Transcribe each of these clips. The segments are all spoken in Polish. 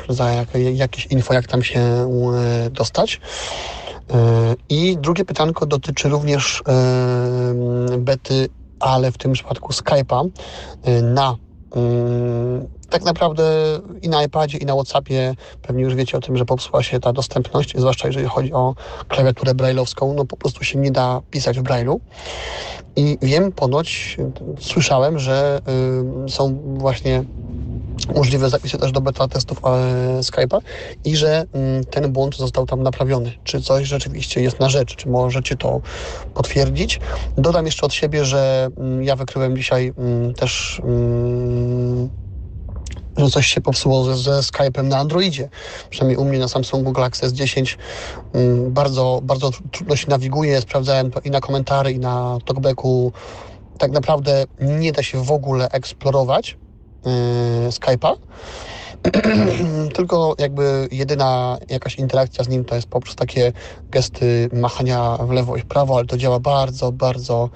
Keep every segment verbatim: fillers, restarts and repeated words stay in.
sprawdzała jak, jakieś info, jak tam się e, dostać. E, I drugie pytanko dotyczy również e, bety, ale w tym przypadku Skype'a e, na e, tak naprawdę i na iPadzie, i na WhatsAppie pewnie już wiecie o tym, że popsuła się ta dostępność, zwłaszcza jeżeli chodzi o klawiaturę braille'owską, no po prostu się nie da pisać w braille'u. I wiem, ponoć słyszałem, że y, są właśnie możliwe zapisy też do beta testów e, Skype'a i że y, ten błąd został tam naprawiony. Czy coś rzeczywiście jest na rzecz, czy możecie to potwierdzić? Dodam jeszcze od siebie, że y, ja wykryłem dzisiaj y, też y, że coś się popsuło ze, ze Skype'em na Androidzie. Przynajmniej u mnie na Samsungu Galaxy S dziesięć um, bardzo, bardzo trudno się nawiguje. Sprawdzałem to i na komentary, i na talkbacku. Tak naprawdę nie da się w ogóle eksplorować yy, Skype'a. Tylko jakby jedyna jakaś interakcja z nim to jest poprzez takie gesty machania w lewo i w prawo, ale to działa bardzo, bardzo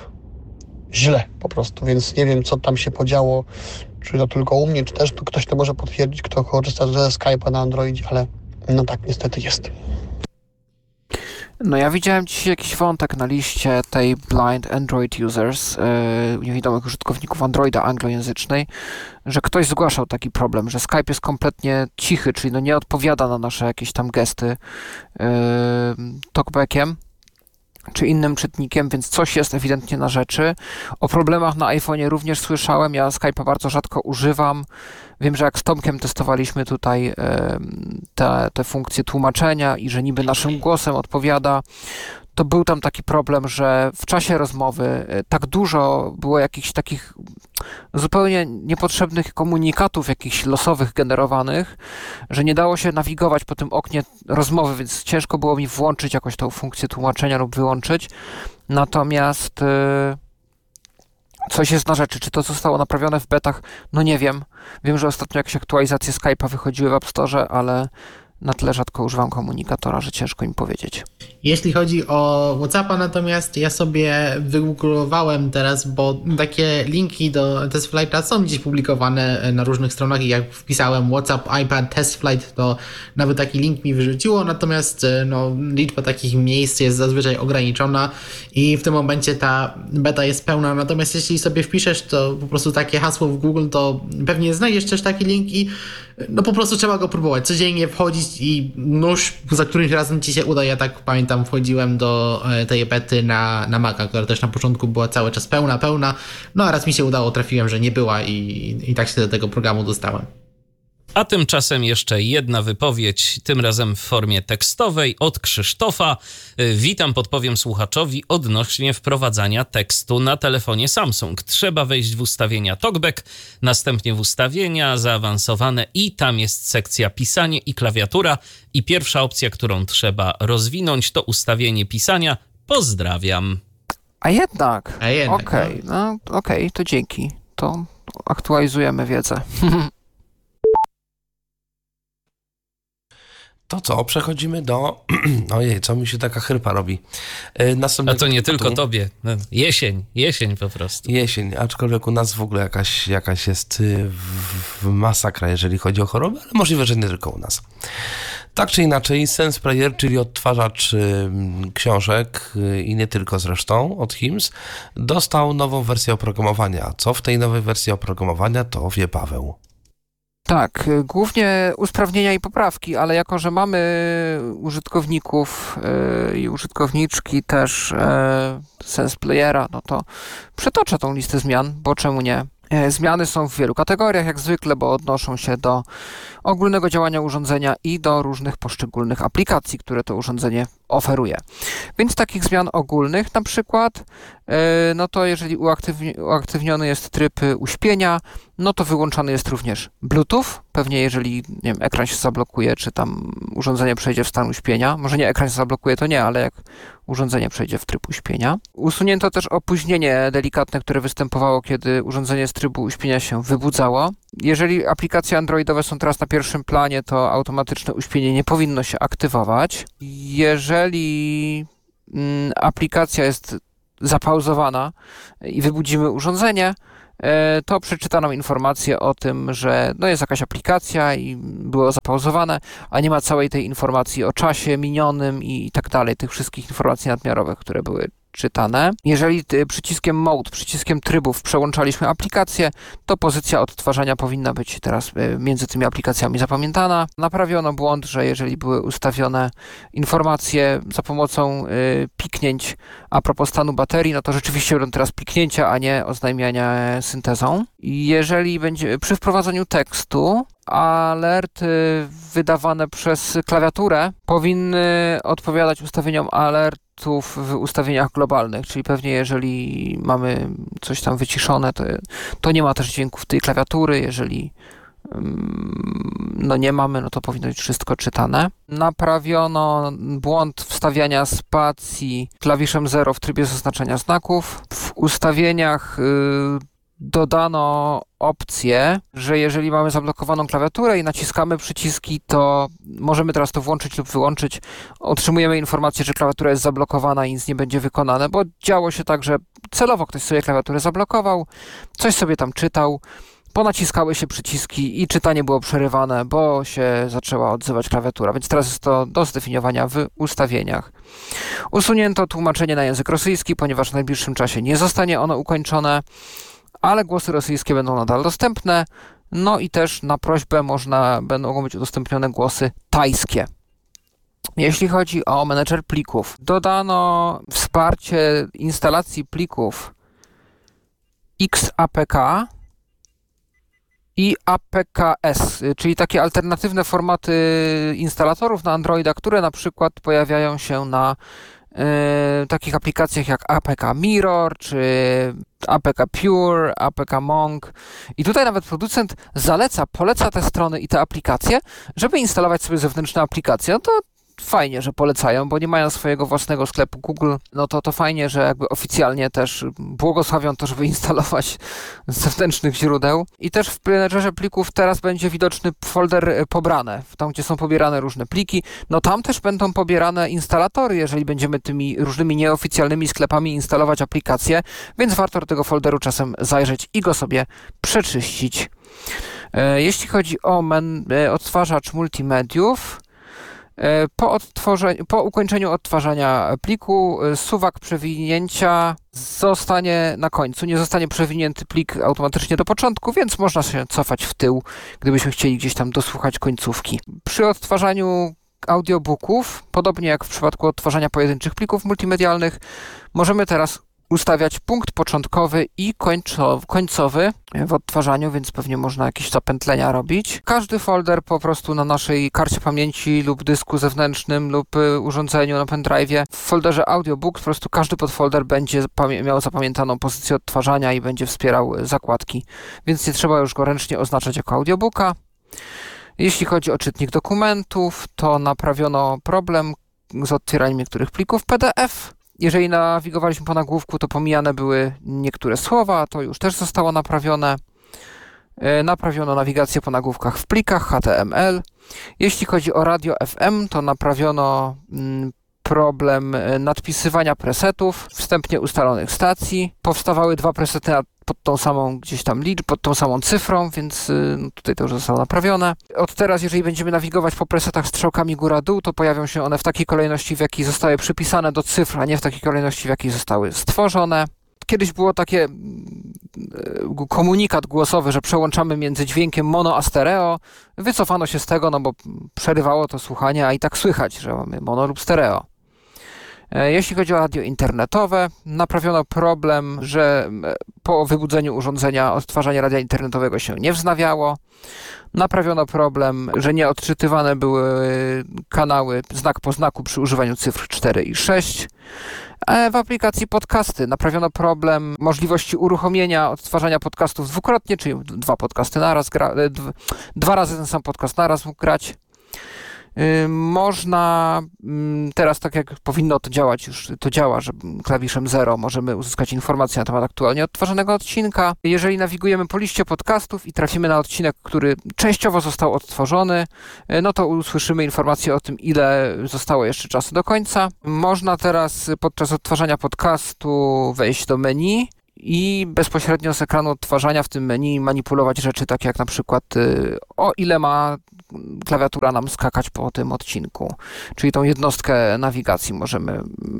źle po prostu, więc nie wiem, co tam się podziało, czy to tylko u mnie, czy też tu ktoś to może potwierdzić, kto korzysta ze Skype'a na Androidzie, ale no tak niestety jest. No ja widziałem dzisiaj jakiś wątek na liście tej Blind Android Users, yy, niewidomych użytkowników Androida anglojęzycznej, że ktoś zgłaszał taki problem, że Skype jest kompletnie cichy, czyli no nie odpowiada na nasze jakieś tam gesty yy, talkbackiem czy innym czytnikiem, więc coś jest ewidentnie na rzeczy. O problemach na iPhone'ie również słyszałem, ja Skype'a bardzo rzadko używam. Wiem, że jak z Tomkiem testowaliśmy tutaj y, te, te funkcje tłumaczenia i że niby naszym głosem odpowiada, to był tam taki problem, że w czasie rozmowy tak dużo było jakichś takich zupełnie niepotrzebnych komunikatów, jakichś losowych generowanych, że nie dało się nawigować po tym oknie rozmowy, więc ciężko było mi włączyć jakoś tą funkcję tłumaczenia lub wyłączyć. Natomiast yy, coś jest na rzeczy. Czy to zostało naprawione w betach? No nie wiem. Wiem, że ostatnio jakieś aktualizacje Skype'a wychodziły w App Store, ale na tyle rzadko używam komunikatora, że ciężko im powiedzieć. Jeśli chodzi o WhatsAppa, natomiast ja sobie wygooglowałem teraz, bo takie linki do TestFlighta są gdzieś publikowane na różnych stronach i jak wpisałem WhatsApp, iPad, TestFlight, to nawet taki link mi wyrzuciło, natomiast no, liczba takich miejsc jest zazwyczaj ograniczona i w tym momencie ta beta jest pełna, natomiast jeśli sobie wpiszesz to po prostu takie hasło w Google, to pewnie znajdziesz też taki link i no po prostu trzeba go próbować, codziennie wchodzić i nóż za którymś razem ci się uda. Ja tak pamiętam, wchodziłem do tej bety na, na Maca, która też na początku była cały czas pełna, pełna, no a raz mi się udało, trafiłem, że nie była i, i tak się do tego programu dostałem. A tymczasem jeszcze jedna wypowiedź, tym razem w formie tekstowej od Krzysztofa. Witam, podpowiem słuchaczowi odnośnie wprowadzania tekstu na telefonie Samsung. Trzeba wejść w ustawienia TalkBack, następnie w ustawienia zaawansowane i tam jest sekcja pisanie i klawiatura i pierwsza opcja, którą trzeba rozwinąć, to ustawienie pisania. Pozdrawiam. A jednak. A jednak. Okej, okay, no okej, okay, to dzięki. To aktualizujemy wiedzę. To co, przechodzimy do... Ojej, co mi się taka chrypa robi. A to nie tylko tobie. Jesień, jesień po prostu. Jesień, aczkolwiek u nas w ogóle jakaś, jakaś jest w, w masakra, jeżeli chodzi o choroby, ale możliwe, że nie tylko u nas. Tak czy inaczej, SensePlayer, czyli odtwarzacz y, książek y, i nie tylko zresztą od Hims, dostał nową wersję oprogramowania. Co w tej nowej wersji oprogramowania, to wie Paweł. Tak, głównie usprawnienia i poprawki, ale jako, że mamy użytkowników yy, i użytkowniczki też yy, SensePlayera, no to przytoczę tą listę zmian, bo czemu nie? Zmiany są w wielu kategoriach, jak zwykle, bo odnoszą się do ogólnego działania urządzenia i do różnych poszczególnych aplikacji, które to urządzenie oferuje. Więc takich zmian ogólnych, na przykład, no to jeżeli uaktywni- uaktywniony jest tryb uśpienia, no to wyłączony jest również Bluetooth. Pewnie jeżeli, nie wiem, ekran się zablokuje, czy tam urządzenie przejdzie w stan uśpienia, może nie ekran się zablokuje, to nie, ale jak urządzenie przejdzie w tryb uśpienia. Usunięto też opóźnienie delikatne, które występowało, kiedy urządzenie z trybu uśpienia się wybudzało. Jeżeli aplikacje androidowe są teraz na pierwszym planie, to automatyczne uśpienie nie powinno się aktywować. Jeżeli mm, aplikacja jest zapauzowana i wybudzimy urządzenie, to przeczyta nam informację o tym, że no jest jakaś aplikacja i było zapauzowane, a nie ma całej tej informacji o czasie minionym i tak dalej, tych wszystkich informacji nadmiarowych, które były czytane. Jeżeli przyciskiem Mode, przyciskiem trybów przełączaliśmy aplikację, to pozycja odtwarzania powinna być teraz między tymi aplikacjami zapamiętana. Naprawiono błąd, że jeżeli były ustawione informacje za pomocą y, piknięć a propos stanu baterii, no to rzeczywiście będą teraz piknięcia, a nie oznajmiania syntezą. Jeżeli będzie przy wprowadzeniu tekstu, alerty wydawane przez klawiaturę powinny odpowiadać ustawieniom alertów w ustawieniach globalnych, czyli pewnie jeżeli mamy coś tam wyciszone, to, to nie ma też dźwięków tej klawiatury, jeżeli no nie mamy, no to powinno być wszystko czytane. Naprawiono błąd wstawiania spacji klawiszem zero w trybie zaznaczenia znaków. W ustawieniach yy, dodano opcję, że jeżeli mamy zablokowaną klawiaturę i naciskamy przyciski, to możemy teraz to włączyć lub wyłączyć. Otrzymujemy informację, że klawiatura jest zablokowana i nic nie będzie wykonane, bo działo się tak, że celowo ktoś sobie klawiaturę zablokował, coś sobie tam czytał, ponaciskały się przyciski i czytanie było przerywane, bo się zaczęła odzywać klawiatura, więc teraz jest to do zdefiniowania w ustawieniach. Usunięto tłumaczenie na język rosyjski, ponieważ w najbliższym czasie nie zostanie ono ukończone, ale głosy rosyjskie będą nadal dostępne, no i też na prośbę można, będą mogą być udostępnione głosy tajskie. Jeśli chodzi o menedżer plików, dodano wsparcie instalacji plików X A P K i A P K S, czyli takie alternatywne formaty instalatorów na Androida, które na przykład pojawiają się na Yy, takich aplikacjach jak A P K Mirror, czy A P K Pure, A P K Monk. I tutaj nawet producent zaleca, poleca te strony i te aplikacje, żeby instalować sobie zewnętrzne aplikacje. No to fajnie, że polecają, bo nie mają swojego własnego sklepu Google. No to to fajnie, że jakby oficjalnie też błogosławią to, żeby instalować z zewnętrznych źródeł. I też w menedżerze plików teraz będzie widoczny folder pobrane, tam gdzie są pobierane różne pliki. No tam też będą pobierane instalatory, jeżeli będziemy tymi różnymi nieoficjalnymi sklepami instalować aplikacje, więc warto do tego folderu czasem zajrzeć i go sobie przeczyścić. Jeśli chodzi o men- odtwarzacz multimediów, Po, odtworzeniu, po ukończeniu odtwarzania pliku suwak przewinięcia zostanie na końcu. Nie zostanie przewinięty plik automatycznie do początku, więc można się cofać w tył, gdybyśmy chcieli gdzieś tam dosłuchać końcówki. Przy odtwarzaniu audiobooków, podobnie jak w przypadku odtwarzania pojedynczych plików multimedialnych, możemy teraz ustawiać punkt początkowy i końcowy w odtwarzaniu, więc pewnie można jakieś zapętlenia robić. Każdy folder po prostu na naszej karcie pamięci lub dysku zewnętrznym lub urządzeniu na pendrive'ie, w folderze audiobook po prostu każdy podfolder będzie miał zapamiętaną pozycję odtwarzania i będzie wspierał zakładki, więc nie trzeba już go ręcznie oznaczać jako audiobooka. Jeśli chodzi o czytnik dokumentów, to naprawiono problem z otwieraniem niektórych plików P D F. Jeżeli nawigowaliśmy po nagłówku, to pomijane były niektóre słowa, to już też zostało naprawione. Naprawiono nawigację po nagłówkach w plikach H T M L. Jeśli chodzi o radio F M, to naprawiono problem nadpisywania presetów wstępnie ustalonych stacji. Powstawały dwa presety pod tą samą gdzieś tam liczbą, pod tą samą cyfrą, więc no, tutaj to już zostało naprawione. Od teraz, jeżeli będziemy nawigować po presetach strzałkami góra-dół, to pojawią się one w takiej kolejności, w jakiej zostały przypisane do cyfr, a nie w takiej kolejności, w jakiej zostały stworzone. Kiedyś było takie komunikat głosowy, że przełączamy między dźwiękiem mono a stereo. Wycofano się z tego, no bo przerywało to słuchanie, a i tak słychać, że mamy mono lub stereo. Jeśli chodzi o radio internetowe, naprawiono problem, że po wybudzeniu urządzenia odtwarzanie radia internetowego się nie wznawiało. Naprawiono problem, że nie odczytywane były kanały znak po znaku przy używaniu cyfr cztery i sześć. W aplikacji podcasty naprawiono problem możliwości uruchomienia odtwarzania podcastów dwukrotnie, czyli dwa podcasty naraz, gra, dwa razy ten sam podcast naraz mógł grać. Można teraz, tak jak powinno to działać, już to działa, że klawiszem zero możemy uzyskać informacje na temat aktualnie odtwarzanego odcinka. Jeżeli nawigujemy po liście podcastów i trafimy na odcinek, który częściowo został odtworzony, no to usłyszymy informację o tym, ile zostało jeszcze czasu do końca. Można teraz podczas odtwarzania podcastu wejść do menu i bezpośrednio z ekranu odtwarzania w tym menu manipulować rzeczy takie jak na przykład o ile ma klawiatura nam skakać po tym odcinku. Czyli tą jednostkę nawigacji możemy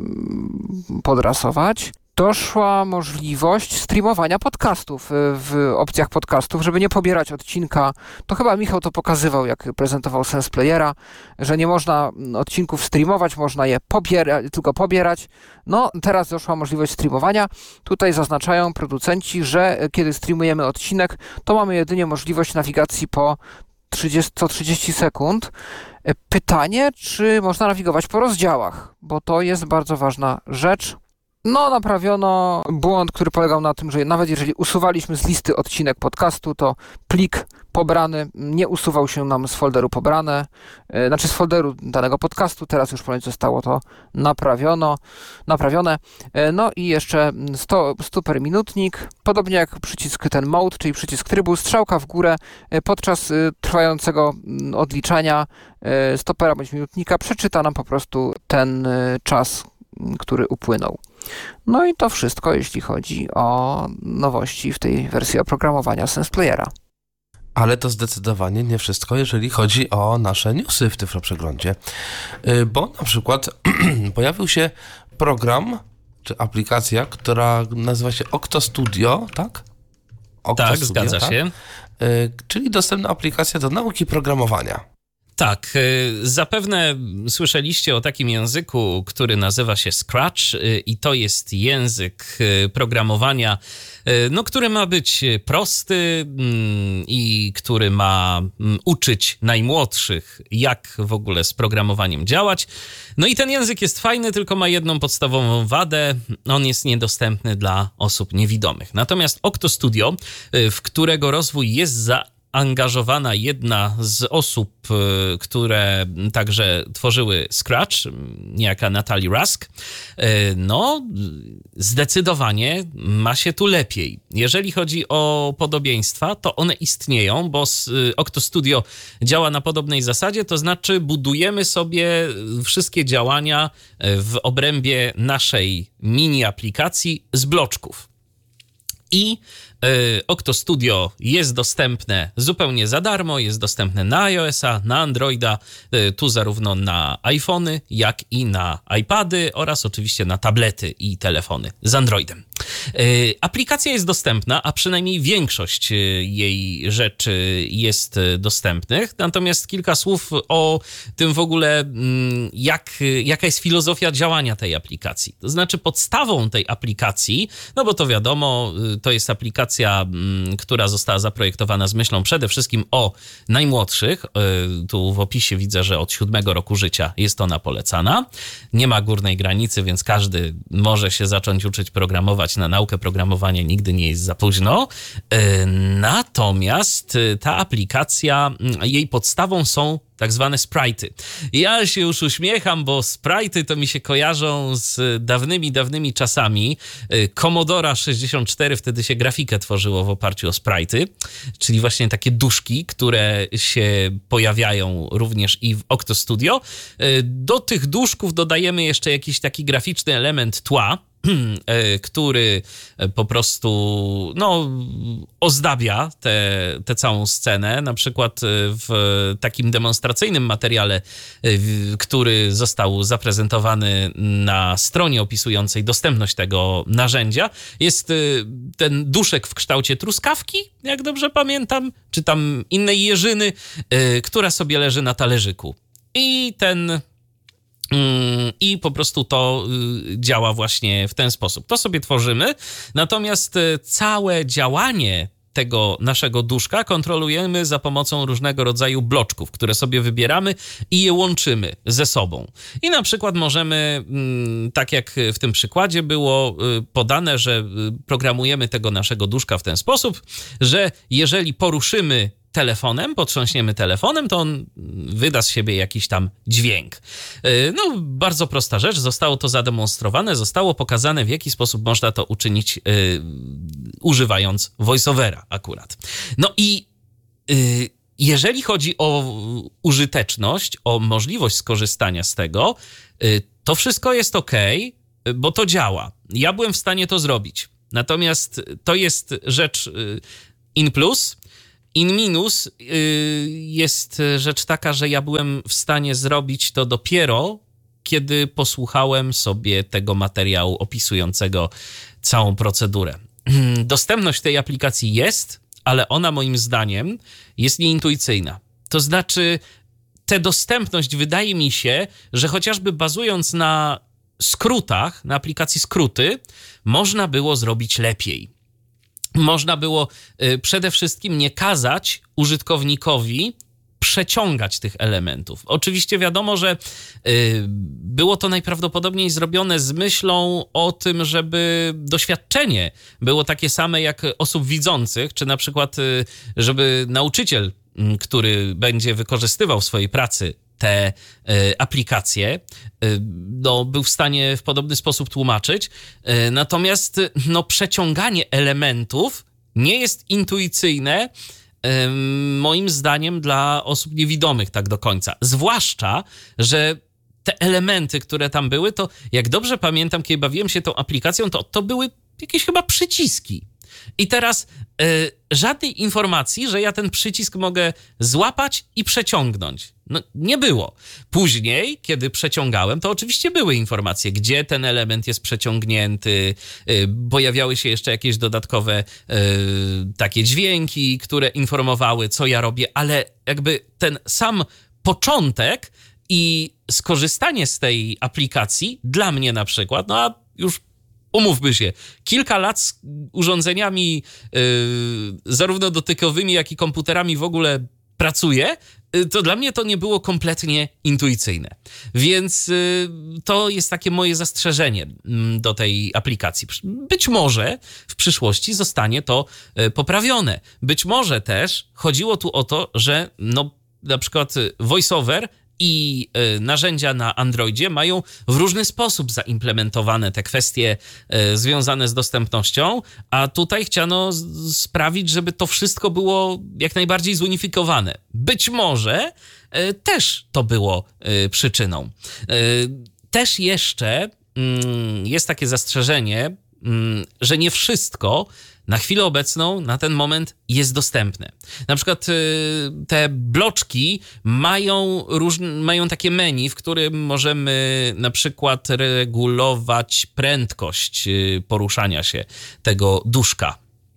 podrasować. Doszła możliwość streamowania podcastów w opcjach podcastów, żeby nie pobierać odcinka. To chyba Michał to pokazywał, jak prezentował Sense Playera, że nie można odcinków streamować, można je pobiera- tylko pobierać. No, teraz doszła możliwość streamowania. Tutaj zaznaczają producenci, że kiedy streamujemy odcinek, to mamy jedynie możliwość nawigacji po trzydzieści, co trzydzieści sekund. Pytanie, czy można nawigować po rozdziałach, bo to jest bardzo ważna rzecz. No, naprawiono błąd, który polegał na tym, że nawet jeżeli usuwaliśmy z listy odcinek podcastu, to plik pobrany nie usuwał się nam z folderu pobrane, yy, znaczy z folderu danego podcastu. Teraz już ponieważ zostało to naprawiono, naprawione. Yy, no i jeszcze sto, super minutnik, podobnie jak przycisk ten mode, czyli przycisk trybu, strzałka w górę yy, podczas yy, trwającego yy, odliczania yy, stopera bądź minutnika przeczyta nam po prostu ten yy, czas, yy, który upłynął. No i to wszystko, jeśli chodzi o nowości w tej wersji oprogramowania Sense Playera. Ale to zdecydowanie nie wszystko, jeżeli chodzi o nasze newsy w Tyfloprzeglądzie. Bo na przykład pojawił się program, czy aplikacja, która nazywa się Octo Studio, tak? Octo tak, Studio, zgadza tak? się. Czyli dostępna aplikacja do nauki programowania. Tak, zapewne słyszeliście o takim języku, który nazywa się Scratch i to jest język programowania, no, który ma być prosty i który ma uczyć najmłodszych, jak w ogóle z programowaniem działać. No i ten język jest fajny, tylko ma jedną podstawową wadę. On jest niedostępny dla osób niewidomych. Natomiast Octo Studio, w którego rozwój jest za angażowana jedna z osób, które także tworzyły Scratch, niejaka Natalie Rusk, no zdecydowanie ma się tu lepiej. Jeżeli chodzi o podobieństwa, to one istnieją, bo Octo Studio działa na podobnej zasadzie, to znaczy budujemy sobie wszystkie działania w obrębie naszej mini aplikacji z bloczków. I Octo Studio jest dostępne zupełnie za darmo, jest dostępne na iOS-a, na Androida, tu zarówno na iPhony, jak i na iPady oraz oczywiście na tablety i telefony z Androidem. Aplikacja jest dostępna, a przynajmniej większość jej rzeczy jest dostępnych, natomiast kilka słów o tym w ogóle, jak, jaka jest filozofia działania tej aplikacji. To znaczy podstawą tej aplikacji, no bo to wiadomo, to jest aplikacja, która została zaprojektowana z myślą przede wszystkim o najmłodszych. Tu w opisie widzę, że od siódmego roku życia jest ona polecana. Nie ma górnej granicy, więc każdy może się zacząć uczyć programować. Na naukę programowania nigdy nie jest za późno. Natomiast ta aplikacja, jej podstawą są tak zwane sprite'y. Ja się już uśmiecham, bo sprite'y to mi się kojarzą z dawnymi, dawnymi czasami. Commodore sześćdziesiąt cztery, wtedy się grafikę tworzyło w oparciu o sprite'y, czyli właśnie takie duszki, które się pojawiają również i w Octo Studio. Do tych duszków dodajemy jeszcze jakiś taki graficzny element tła, który po prostu no, ozdabia tę całą scenę. Na przykład w takim demonstracyjnym materiale, który został zaprezentowany na stronie opisującej dostępność tego narzędzia, jest ten duszek w kształcie truskawki, jak dobrze pamiętam, czy tam innej jeżyny, która sobie leży na talerzyku. I ten I po prostu to działa właśnie w ten sposób. To sobie tworzymy, natomiast całe działanie tego naszego duszka kontrolujemy za pomocą różnego rodzaju bloczków, które sobie wybieramy i je łączymy ze sobą. I na przykład możemy, tak jak w tym przykładzie było podane, że programujemy tego naszego duszka w ten sposób, że jeżeli poruszymy telefonem, potrząśniemy telefonem, to on wyda z siebie jakiś tam dźwięk. No, bardzo prosta rzecz, zostało to zademonstrowane, zostało pokazane, w jaki sposób można to uczynić, yy, używając voiceovera akurat. No i yy, jeżeli chodzi o użyteczność, o możliwość skorzystania z tego, yy, to wszystko jest ok, bo to działa. Ja byłem w stanie to zrobić. Natomiast to jest rzecz in plus. In minus jest rzecz taka, że ja byłem w stanie zrobić to dopiero, kiedy posłuchałem sobie tego materiału opisującego całą procedurę. Dostępność tej aplikacji jest, ale ona moim zdaniem jest nieintuicyjna. To znaczy, tę dostępność wydaje mi się, że chociażby bazując na skrótach, na aplikacji skróty, można było zrobić lepiej. Można było y, przede wszystkim nie kazać użytkownikowi przeciągać tych elementów. Oczywiście wiadomo, że y, było to najprawdopodobniej zrobione z myślą o tym, żeby doświadczenie było takie same jak osób widzących, czy na przykład, y, żeby nauczyciel, y, który będzie wykorzystywał w swojej pracy te y, aplikacje, y, no, był w stanie w podobny sposób tłumaczyć. Y, natomiast no, przeciąganie elementów nie jest intuicyjne, y, moim zdaniem, dla osób niewidomych tak do końca. Zwłaszcza, że te elementy, które tam były, to jak dobrze pamiętam, kiedy bawiłem się tą aplikacją, to, to były jakieś chyba przyciski. I teraz y, żadnej informacji, że ja ten przycisk mogę złapać i przeciągnąć. No, nie było. Później, kiedy przeciągałem, to oczywiście były informacje, gdzie ten element jest przeciągnięty. Y, pojawiały się jeszcze jakieś dodatkowe y, takie dźwięki, które informowały, co ja robię, ale jakby ten sam początek i skorzystanie z tej aplikacji dla mnie na przykład, no a już umówmy się, kilka lat z urządzeniami yy, zarówno dotykowymi, jak i komputerami w ogóle pracuję, yy, to dla mnie to nie było kompletnie intuicyjne. Więc yy, to jest takie moje zastrzeżenie yy, do tej aplikacji. Być może w przyszłości zostanie to yy, poprawione. Być może też chodziło tu o to, że no, na przykład VoiceOver i y, narzędzia na Androidzie mają w różny sposób zaimplementowane te kwestie y, związane z dostępnością, a tutaj chciano z- sprawić, żeby to wszystko było jak najbardziej zunifikowane. Być może y, też to było y, przyczyną. Y, też jeszcze y, jest takie zastrzeżenie, y, że nie wszystko na chwilę obecną, na ten moment jest dostępne. Na przykład y, te bloczki mają, różne, mają takie menu, w którym możemy na przykład regulować prędkość y, poruszania się tego duszka.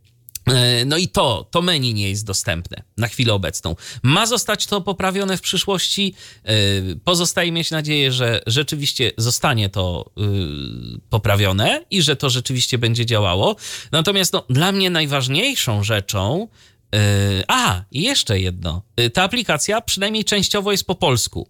No i to, to menu nie jest dostępne na chwilę obecną. Ma zostać to poprawione w przyszłości. Pozostaje mieć nadzieję, że rzeczywiście zostanie to poprawione i że to rzeczywiście będzie działało. Natomiast no, dla mnie najważniejszą rzeczą... A, i jeszcze jedno. Ta aplikacja przynajmniej częściowo jest po polsku.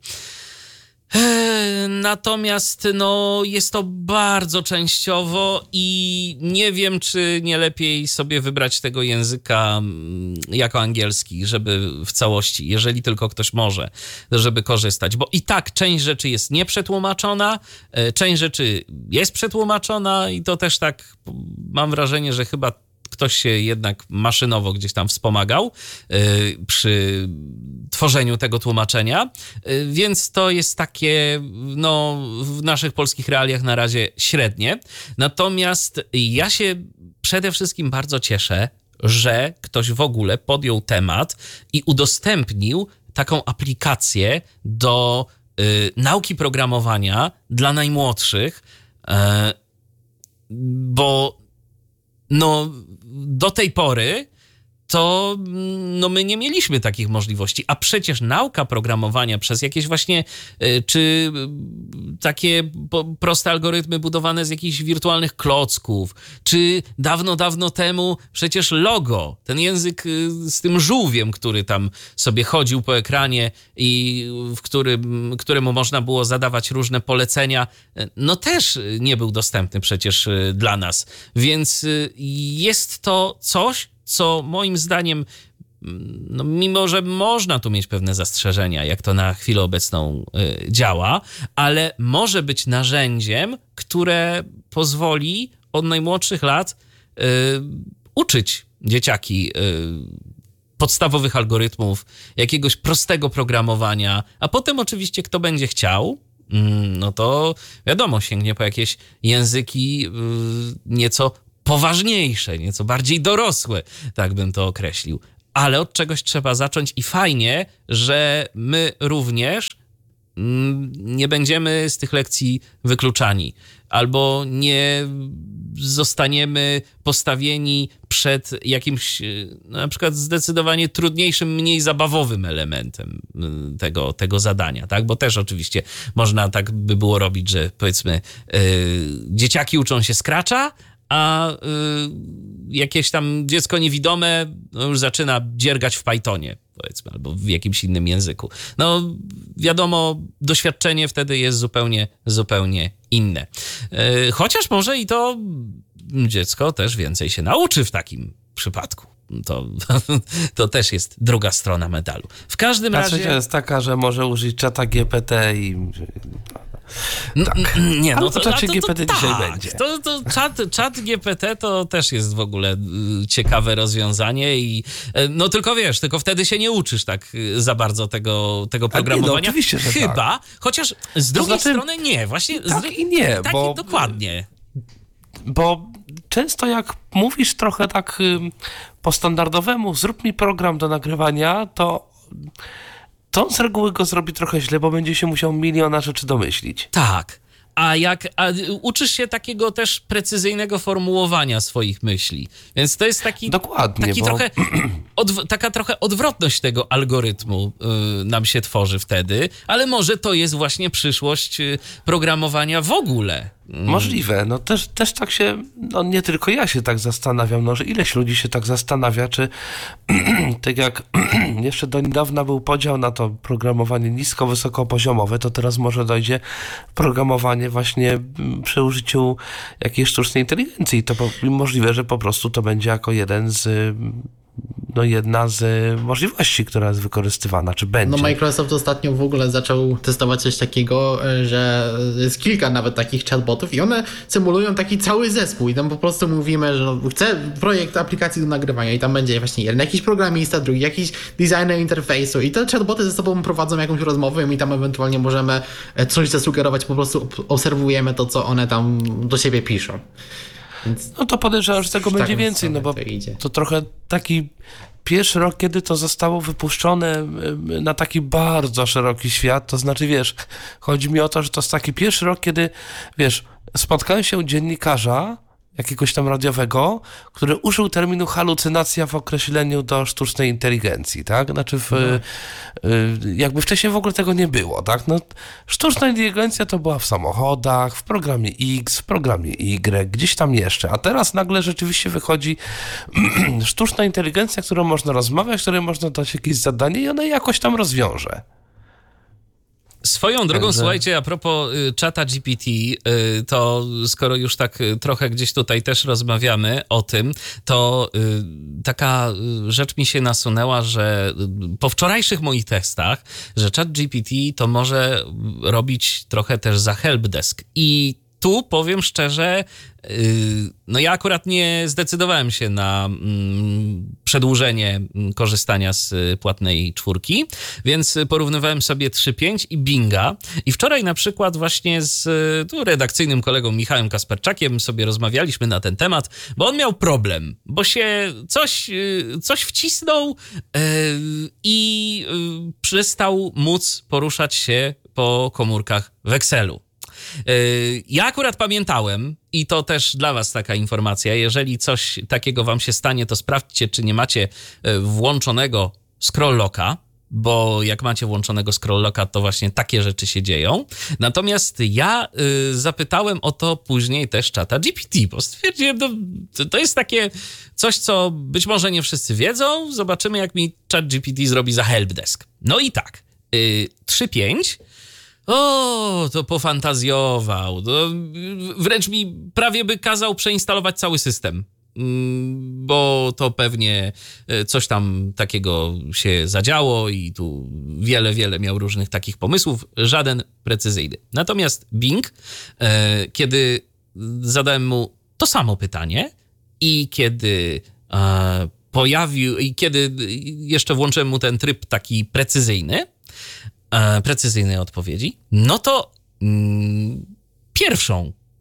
Natomiast no, jest to bardzo częściowo i nie wiem, czy nie lepiej sobie wybrać tego języka jako angielski, żeby w całości, jeżeli tylko ktoś może, żeby korzystać. Bo i tak część rzeczy jest nieprzetłumaczona, część rzeczy jest przetłumaczona i to też tak mam wrażenie, że chyba ktoś się jednak maszynowo gdzieś tam wspomagał y, przy tworzeniu tego tłumaczenia, y, więc to jest takie, no, w naszych polskich realiach na razie średnie. Natomiast ja się przede wszystkim bardzo cieszę, że ktoś w ogóle podjął temat i udostępnił taką aplikację do y, nauki programowania dla najmłodszych, y, bo no, do tej pory to no, my nie mieliśmy takich możliwości, a przecież nauka programowania przez jakieś właśnie y, czy y, takie po, proste algorytmy budowane z jakichś wirtualnych klocków, czy dawno, dawno temu przecież Logo, ten język y, z tym żółwiem, który tam sobie chodził po ekranie i w którym, któremu można było zadawać różne polecenia, y, no też nie był dostępny przecież y, dla nas. Więc y, jest to coś, co moim zdaniem, no mimo że można tu mieć pewne zastrzeżenia, jak to na chwilę obecną y, działa, ale może być narzędziem, które pozwoli od najmłodszych lat y, uczyć dzieciaki y, podstawowych algorytmów, jakiegoś prostego programowania, a potem oczywiście kto będzie chciał, no to wiadomo, sięgnie po jakieś języki y, nieco poważniejsze, nieco bardziej dorosłe, tak bym to określił. Ale od czegoś trzeba zacząć i fajnie, że my również nie będziemy z tych lekcji wykluczani albo nie zostaniemy postawieni przed jakimś na przykład zdecydowanie trudniejszym, mniej zabawowym elementem tego, tego zadania, tak? Bo też oczywiście można tak by było robić, że powiedzmy yy, dzieciaki uczą się Scratcha, a y, jakieś tam dziecko niewidome no już zaczyna dziergać w Pythonie, powiedzmy, albo w jakimś innym języku. No wiadomo, doświadczenie wtedy jest zupełnie, zupełnie inne. Y, chociaż może i to dziecko też więcej się nauczy w takim przypadku. To, to też jest druga strona medalu. W każdym A razie... trzecia jest taka, że może użyć czata G P T i... Tak. Nie, no ale to, to czacie to, G P T to, dzisiaj tak. będzie. To, to czat, czat G P T to też jest w ogóle ciekawe rozwiązanie i no tylko wiesz, tylko wtedy się nie uczysz tak za bardzo tego, tego programowania. Nie, no, oczywiście, że Chyba, tak. chociaż z drugiej znaczy, strony nie, właśnie. Tak z, i nie, tak bo... i dokładnie. Bo często jak mówisz trochę tak po standardowemu, zrób mi program do nagrywania, to, to on z reguły go zrobi trochę źle, bo będzie się musiał miliona rzeczy domyślić. Tak. A jak a uczysz się takiego też precyzyjnego formułowania swoich myśli. Więc to jest taki, Dokładnie, taki bo... trochę odw- taka trochę odwrotność tego algorytmu y, nam się tworzy wtedy, ale może to jest właśnie przyszłość y, programowania w ogóle. Możliwe, no też, też tak się, no nie tylko ja się tak zastanawiam, no że ileś ludzi się tak zastanawia, czy tak jak jeszcze do niedawna był podział na to programowanie nisko-wysokopoziomowe, to teraz może dojdzie programowanie właśnie przy użyciu jakiejś sztucznej inteligencji. To po, możliwe, że po prostu to będzie jako jeden z no jedna z możliwości, która jest wykorzystywana, czy będzie. No Microsoft ostatnio w ogóle zaczął testować coś takiego, że jest kilka nawet takich chatbotów i one symulują taki cały zespół i tam po prostu mówimy, że no, chcę projekt aplikacji do nagrywania i tam będzie właśnie jeden jakiś programista, drugi jakiś designer interfejsu i te chatboty ze sobą prowadzą jakąś rozmowę i tam ewentualnie możemy coś zasugerować, po prostu obserwujemy to, co one tam do siebie piszą. Więc no to podejrzewam, że tego będzie więcej, no bo to, idzie. to trochę taki pierwszy rok, kiedy to zostało wypuszczone na taki bardzo szeroki świat, to znaczy, wiesz, chodzi mi o to, że to jest taki pierwszy rok, kiedy, wiesz, spotkałem się u dziennikarza jakiegoś tam radiowego, który użył terminu halucynacja w określeniu do sztucznej inteligencji, tak? Znaczy w, no. jakby wcześniej w ogóle tego nie było, tak? No, sztuczna inteligencja to była w samochodach, w programie X, w programie Y, gdzieś tam jeszcze, a teraz nagle rzeczywiście wychodzi sztuczna inteligencja, którą można rozmawiać, której można dać jakieś zadanie i ona je jakoś tam rozwiąże. Swoją drogą, Także... słuchajcie, a propos y, czata G P T, y, to skoro już tak y, trochę gdzieś tutaj też rozmawiamy o tym, to y, taka y, rzecz mi się nasunęła, że y, po wczorajszych moich testach, że czat G P T to może robić trochę też za helpdesk i tu powiem szczerze, no ja akurat nie zdecydowałem się na przedłużenie korzystania z płatnej czwórki, więc porównywałem sobie trzy pięć i Binga i wczoraj na przykład właśnie z tu redakcyjnym kolegą Michałem Kasperczakiem sobie rozmawialiśmy na ten temat, bo on miał problem, bo się coś, coś wcisnął i przestał móc poruszać się po komórkach w Excelu. Ja akurat pamiętałem, i to też dla was taka informacja, jeżeli coś takiego wam się stanie, to sprawdźcie, czy nie macie włączonego scroll-locka, bo jak macie włączonego scroll-locka, to właśnie takie rzeczy się dzieją. Natomiast ja y, zapytałem o to później też czata G P T, bo stwierdziłem, no, to, to jest takie coś, co być może nie wszyscy wiedzą. Zobaczymy, jak mi czat G P T zrobi za helpdesk. No i tak, y, trzy pięć. O, to pofantazjował. To wręcz mi prawie by kazał przeinstalować cały system, bo to pewnie coś tam takiego się zadziało i tu wiele, wiele miał różnych takich pomysłów, żaden precyzyjny. Natomiast Bing, kiedy zadałem mu to samo pytanie i kiedy pojawił, i kiedy jeszcze włączyłem mu ten tryb taki precyzyjny, precyzyjnej odpowiedzi, no to mm, pierwszą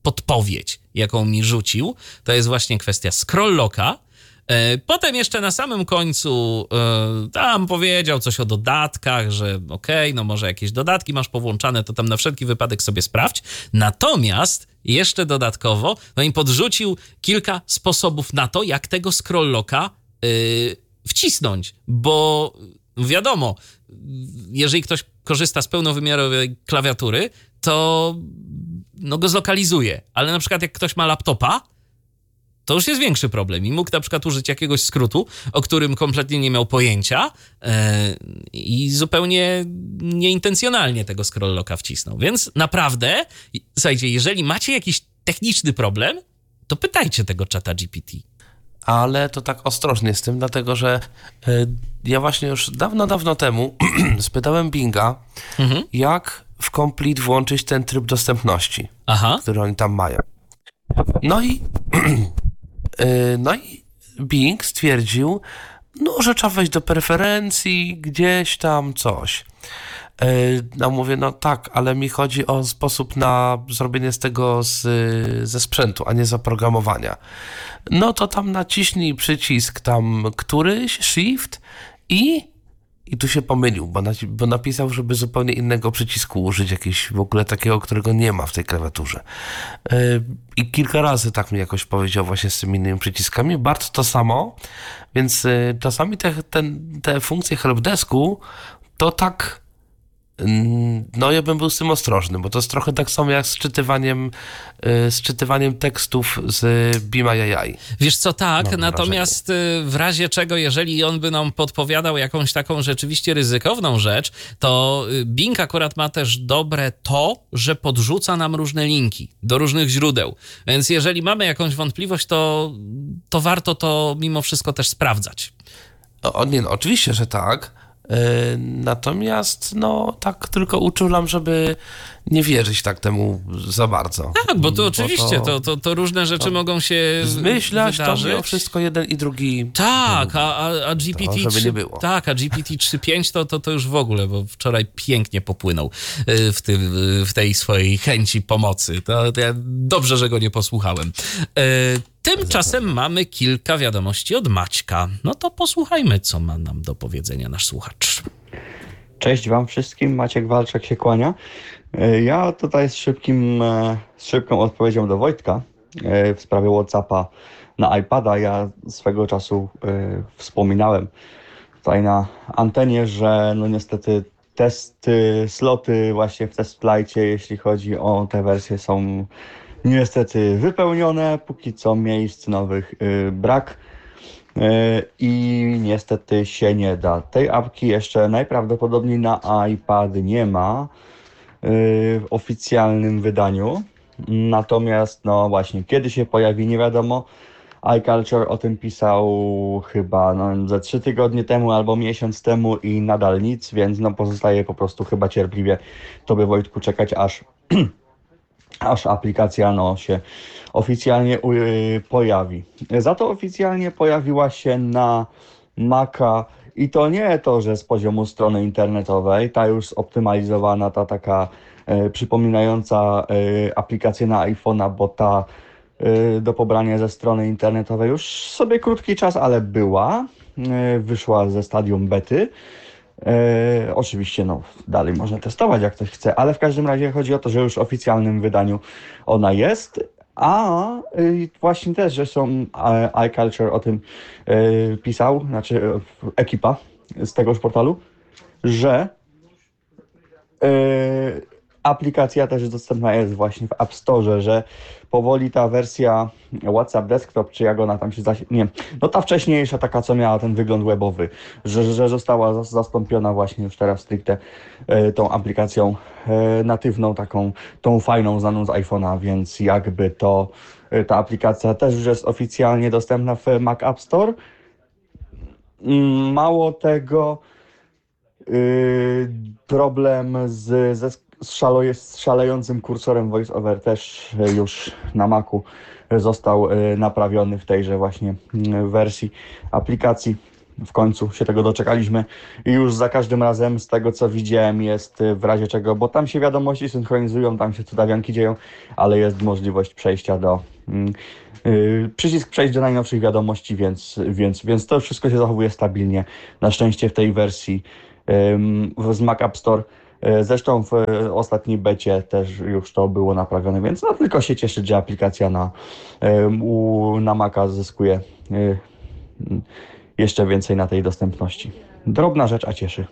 podpowiedź, jaką mi rzucił, to jest właśnie kwestia scroll-locka. Potem jeszcze na samym końcu tam powiedział coś o dodatkach, że okej, okay, no może jakieś dodatki masz powłączane, to tam na wszelki wypadek sobie sprawdź. Natomiast jeszcze dodatkowo no im podrzucił kilka sposobów na to, jak tego scroll-locka yy, wcisnąć, bo wiadomo, jeżeli ktoś korzysta z pełnowymiarowej klawiatury, to no go zlokalizuje, ale na przykład jak ktoś ma laptopa, to już jest większy problem i mógł na przykład użyć jakiegoś skrótu, o którym kompletnie nie miał pojęcia yy, i zupełnie nieintencjonalnie tego scroll-locka wcisnął. Więc naprawdę, słuchajcie, jeżeli macie jakiś techniczny problem, to pytajcie tego czata G P T. Ale to tak ostrożnie z tym, dlatego że y, ja właśnie już dawno, dawno temu spytałem Binga, mhm. jak w Complete włączyć ten tryb dostępności, Aha. który oni tam mają. No i No i Bing stwierdził, no, że trzeba wejść do preferencji, gdzieś tam coś. No mówię, no tak, ale mi chodzi o sposób na zrobienie z tego z, ze sprzętu, a nie zaprogramowania. No to tam naciśnij przycisk tam któryś, shift i... I tu się pomylił, bo, naci- bo napisał, żeby zupełnie innego przycisku użyć, jakiegoś w ogóle takiego, którego nie ma w tej klawiaturze. Yy, I kilka razy tak mi jakoś powiedział właśnie z tymi innymi przyciskami. Bardzo to samo, więc yy, czasami te, ten, te funkcje helpdesku to tak... No ja bym był z tym ostrożny, bo to jest trochę tak samo jak z czytywaniem, z czytywaniem tekstów z Be My A I. Wiesz co, tak, Mam natomiast wrażenie. W razie czego, jeżeli on by nam podpowiadał jakąś taką rzeczywiście ryzykowną rzecz, to Bing akurat ma też dobre to, że podrzuca nam różne linki do różnych źródeł. Więc jeżeli mamy jakąś wątpliwość, to, to warto to mimo wszystko też sprawdzać. O, nie, no, oczywiście, że tak. Natomiast no tak tylko uczulam, żeby nie wierzyć tak temu za bardzo. Tak, bo to bo oczywiście, to, to, to różne rzeczy to mogą się zmyślać, wydarzyć. To wszystko jeden i drugi. Tak, a, a, a G P T to, żeby nie było. Tak, a G P T trzy pięć to, to, to już w ogóle, bo wczoraj pięknie popłynął w, tym, w tej swojej chęci pomocy. To, to ja dobrze, że go nie posłuchałem. Tymczasem mamy kilka wiadomości od Maćka. No to posłuchajmy, co ma nam do powiedzenia nasz słuchacz. Cześć wam wszystkim, Maciek Walczak się kłania. Ja tutaj z, szybkim, z szybką odpowiedzią do Wojtka w sprawie WhatsAppa na iPada. Ja swego czasu wspominałem tutaj na antenie, że no niestety testy, sloty właśnie w testflightie, jeśli chodzi o te wersje, są niestety wypełnione. Póki co miejsc nowych brak. I niestety się nie da. Tej apki jeszcze najprawdopodobniej na iPad nie ma w oficjalnym wydaniu. Natomiast no właśnie, kiedy się pojawi, nie wiadomo. iCulture o tym pisał chyba no, ze trzy tygodnie temu albo miesiąc temu i nadal nic, więc no pozostaje po prostu chyba cierpliwie tobie, Wojtku, czekać aż aż aplikacja no, się oficjalnie yy, pojawi. Za to oficjalnie pojawiła się na Maca i to nie to, że z poziomu strony internetowej, ta już zoptymalizowana, ta taka yy, przypominająca yy, aplikację na iPhone'a, bo ta yy, do pobrania ze strony internetowej już sobie krótki czas, ale była, yy, wyszła ze stadium bety. E, oczywiście no, dalej można testować jak ktoś chce, ale w każdym razie chodzi o to, że już w oficjalnym wydaniu ona jest, a y, właśnie też, że są iCulture o tym y, pisał, znaczy y, ekipa z tegoż portalu, że y, aplikacja też dostępna jest właśnie w App Store, że powoli ta wersja WhatsApp Desktop, czy jak ona tam się zasi... nie, no ta wcześniejsza taka, co miała ten wygląd webowy, że, że została zastąpiona właśnie już teraz stricte e, tą aplikacją e, natywną, taką, tą fajną, znaną z iPhone'a, więc jakby to e, ta aplikacja też już jest oficjalnie dostępna w Mac App Store. Mało tego, y, problem z, ze z, szalo, z szalejącym kursorem VoiceOver też już na Macu został naprawiony w tejże właśnie wersji aplikacji. w końcu się tego doczekaliśmy i już za każdym razem z tego, co widziałem, jest w razie czego, bo tam się wiadomości synchronizują, tam się cudawianki dzieją, ale jest możliwość przejścia do yy, przycisk przejść do najnowszych wiadomości, więc, więc, więc to wszystko się zachowuje stabilnie. Na szczęście w tej wersji yy, z Mac App Store. Zresztą w ostatniej becie też już to było naprawione, więc no tylko się cieszyć, że aplikacja na, u, na Maca zyskuje jeszcze więcej na tej dostępności. Drobna rzecz, a cieszy.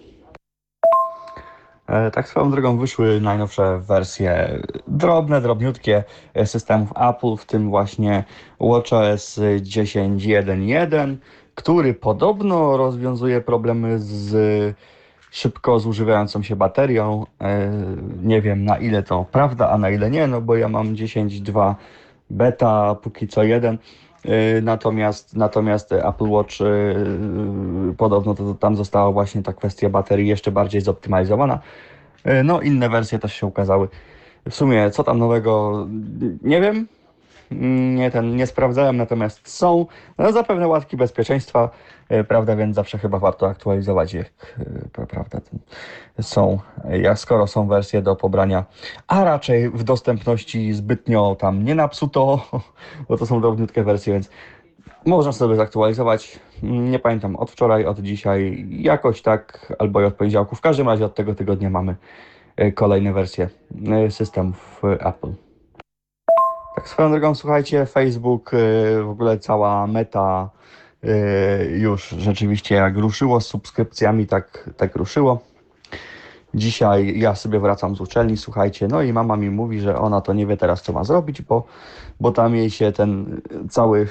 Tak swoją drogą wyszły najnowsze wersje, drobne, drobniutkie systemów Apple, w tym właśnie WatchOS dziesięć jeden jeden, który podobno rozwiązuje problemy z szybko zużywającą się baterią. Nie wiem, na ile to prawda, a na ile nie, no bo ja mam dziesięć dwa beta, póki co jeden. Natomiast, natomiast Apple Watch podobno to, to tam została właśnie ta kwestia baterii jeszcze bardziej zoptymalizowana. No inne wersje też się ukazały. W sumie co tam nowego nie wiem. Nie, ten, nie sprawdzałem, natomiast są no, zapewne łatki bezpieczeństwa, prawda, więc zawsze chyba warto aktualizować je, prawda, ten, są, jak skoro są wersje do pobrania, a raczej w dostępności zbytnio tam nie napsuto, bo to są drobniutkie wersje, więc można sobie zaktualizować, nie pamiętam, od wczoraj, od dzisiaj, jakoś tak, albo i od poniedziałku, w każdym razie od tego tygodnia mamy kolejne wersje systemów Apple. Tak swoją drogą, słuchajcie, Facebook, w ogóle cała Meta już rzeczywiście jak ruszyło z subskrypcjami, tak, tak ruszyło. Dzisiaj ja sobie wracam z uczelni, słuchajcie, no i mama mi mówi, że ona to nie wie teraz, co ma zrobić, bo, bo tam jej się ten cały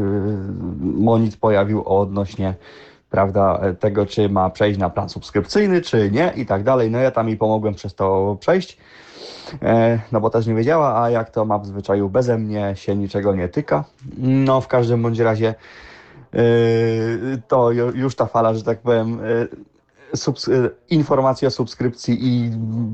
monit pojawił odnośnie, prawda, tego, czy ma przejść na plan subskrypcyjny, czy nie i tak dalej. No ja tam jej pomogłem przez to przejść. No bo też nie wiedziała, a jak to ma w zwyczaju beze mnie się niczego nie tyka. No w każdym bądź razie yy, to już ta fala, że tak powiem, yy, subs- yy, informacji o subskrypcji i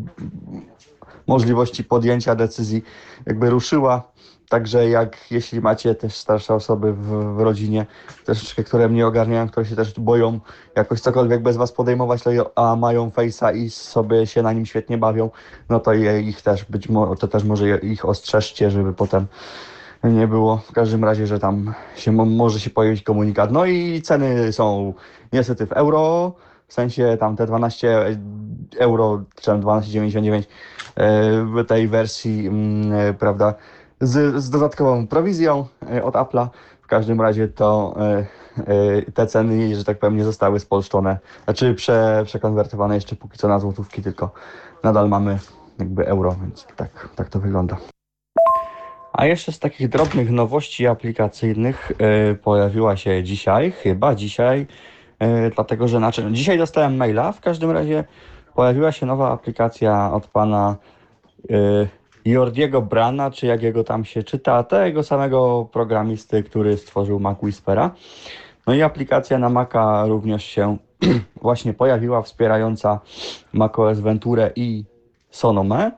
możliwości podjęcia decyzji jakby ruszyła. Także jak jeśli macie też starsze osoby w, w rodzinie, troszeczkę, które mnie ogarniają, które się też boją jakoś cokolwiek bez was podejmować, a mają Face'a i sobie się na nim świetnie bawią, no to je, ich też być może, to też może ich ostrzeżcie, żeby potem nie było. W każdym razie, że tam się może się pojawić komunikat. No i ceny są niestety w euro, w sensie tam te dwanaście euro, czy dwanaście dziewięćdziesiąt dziewięć w tej wersji, prawda, Z, z dodatkową prowizją od Apple'a. W każdym razie to y, y, te ceny, że tak powiem, nie zostały spolszczone, znaczy prze, przekonwertowane jeszcze póki co na złotówki, tylko nadal mamy jakby euro, więc tak, tak to wygląda. A jeszcze z takich drobnych nowości aplikacyjnych y, pojawiła się dzisiaj, chyba dzisiaj, y, dlatego że znaczy, dzisiaj dostałem maila, w każdym razie pojawiła się nowa aplikacja od pana y, Jordiego Brana, czy jak jego tam się czyta, tego samego programisty, który stworzył Mac Whispera. No i aplikacja na Maca również się właśnie pojawiła, wspierająca macOS Venturę i Sonome.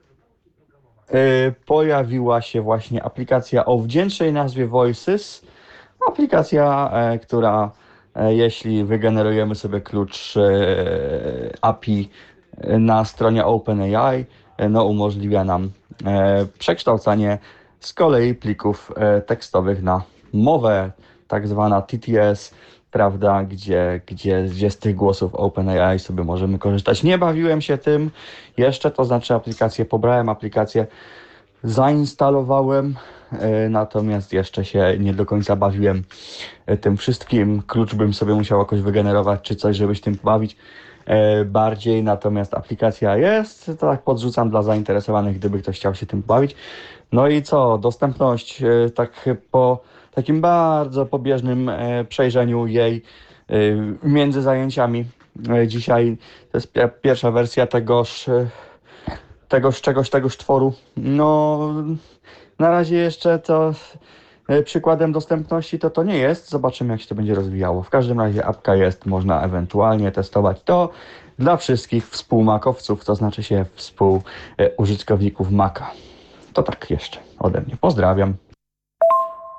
Yy, pojawiła się właśnie aplikacja o wdzięcznej nazwie Voices. Aplikacja, e, która e, jeśli wygenerujemy sobie klucz e, A P I na stronie OpenAI, no umożliwia nam e, przekształcanie z kolei plików e, tekstowych na mowę, tak zwana T T S, prawda, gdzie, gdzie, gdzie z tych głosów OpenAI sobie możemy korzystać. Nie bawiłem się tym jeszcze, to znaczy aplikację pobrałem, aplikację zainstalowałem, e, natomiast jeszcze się nie do końca bawiłem e, tym wszystkim. Klucz bym sobie musiał jakoś wygenerować, czy coś, żeby się tym bawić bardziej, natomiast aplikacja jest, to tak podrzucam dla zainteresowanych, gdyby ktoś chciał się tym bawić. No i co, dostępność, tak po takim bardzo pobieżnym przejrzeniu jej między zajęciami dzisiaj, to jest pierwsza wersja tegoż, tegoż czegoś, tegoż tworu. No na razie jeszcze to przykładem dostępności to to nie jest. Zobaczymy, jak się to będzie rozwijało. W każdym razie apka jest, można ewentualnie testować to dla wszystkich współmakowców, to znaczy się współużytkowników Maca. To tak jeszcze ode mnie. Pozdrawiam.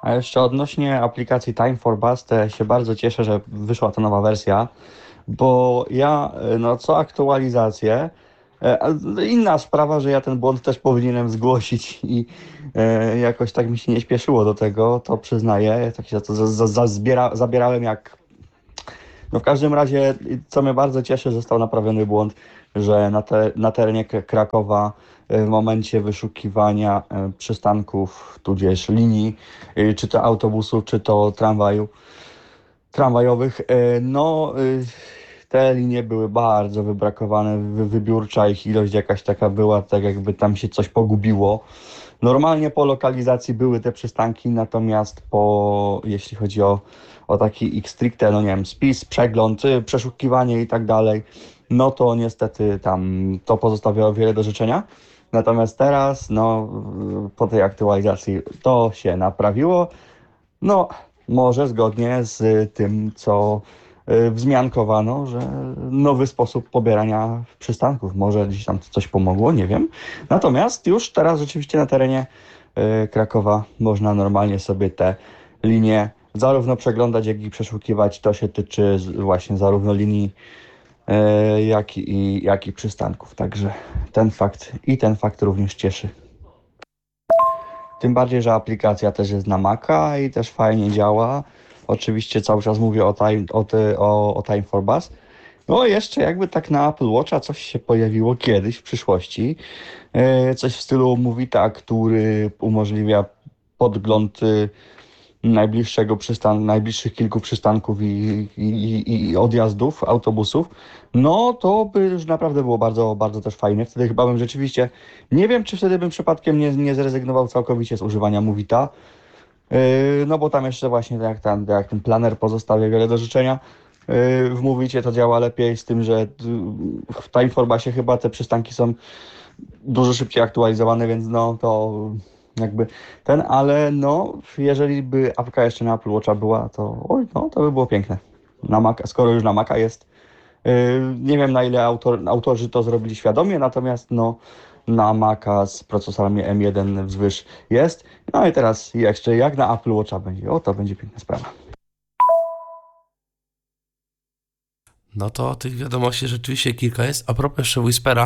A jeszcze odnośnie aplikacji Time for Bus, to ja się bardzo cieszę, że wyszła ta nowa wersja, bo ja e, no co aktualizację, e, a inna sprawa, że ja ten błąd też powinienem zgłosić i e, jakoś tak mi się nie śpieszyło do tego, to przyznaję, tak się za to za, za, za zbiera, zabierałem jak... No w każdym razie, co mnie bardzo cieszy, został naprawiony błąd, że na, te, na terenie K- Krakowa e, w momencie wyszukiwania e, przystanków, tudzież linii, e, czy to autobusu, czy to tramwaju, tramwajowych, e, no e, te linie były bardzo wybrakowane, wy- wybiórcza ich ilość jakaś taka była, tak jakby tam się coś pogubiło. Normalnie po lokalizacji były te przystanki, natomiast po, jeśli chodzi o, o taki ich stricte, no nie wiem, spis, przegląd, y, przeszukiwanie i tak dalej, no to niestety tam to pozostawiało wiele do życzenia. Natomiast teraz, no y, po tej aktualizacji to się naprawiło. No, może zgodnie z tym, co y, wzmiankowano, że nowy sposób pobierania przystanków. Może gdzieś tam coś pomogło, nie wiem. Natomiast już teraz rzeczywiście na terenie y, Krakowa można normalnie sobie te linie zarówno przeglądać, jak i przeszukiwać. To się tyczy z- właśnie zarówno linii, y, jak i, jak i przystanków. Także ten fakt i ten fakt również cieszy. Tym bardziej, że aplikacja też jest na Maca i też fajnie działa. Oczywiście cały czas mówię o Time, o, ty, o, o Time for Bus. No jeszcze jakby tak na Apple Watcha coś się pojawiło kiedyś w przyszłości. E, Coś w stylu Movita, który umożliwia podgląd y, najbliższego przystan najbliższych kilku przystanków i, i, i, i odjazdów autobusów, no to by już naprawdę było bardzo, bardzo też fajnie. Wtedy chyba bym rzeczywiście, nie wiem, czy wtedy bym przypadkiem nie, nie zrezygnował całkowicie z używania Movita, yy, no bo tam jeszcze właśnie tak jak, tam, jak ten planer pozostawia wiele do życzenia. Yy, w Movicie to działa lepiej, z tym, że yy, w Time for Busie chyba te przystanki są dużo szybciej aktualizowane, więc no to jakby ten, ale no jeżeli by apka jeszcze na Apple Watcha była, to oj, no to by było piękne. Na Maca, skoro już na Maca jest. Yy, nie wiem na ile autor, autorzy to zrobili świadomie, natomiast no na Maca z procesorami M jeden wzwyż jest. No i teraz jeszcze jak na Apple Watcha będzie, o to będzie piękna sprawa. No to tych wiadomości rzeczywiście kilka jest. A propos jeszcze Whispera,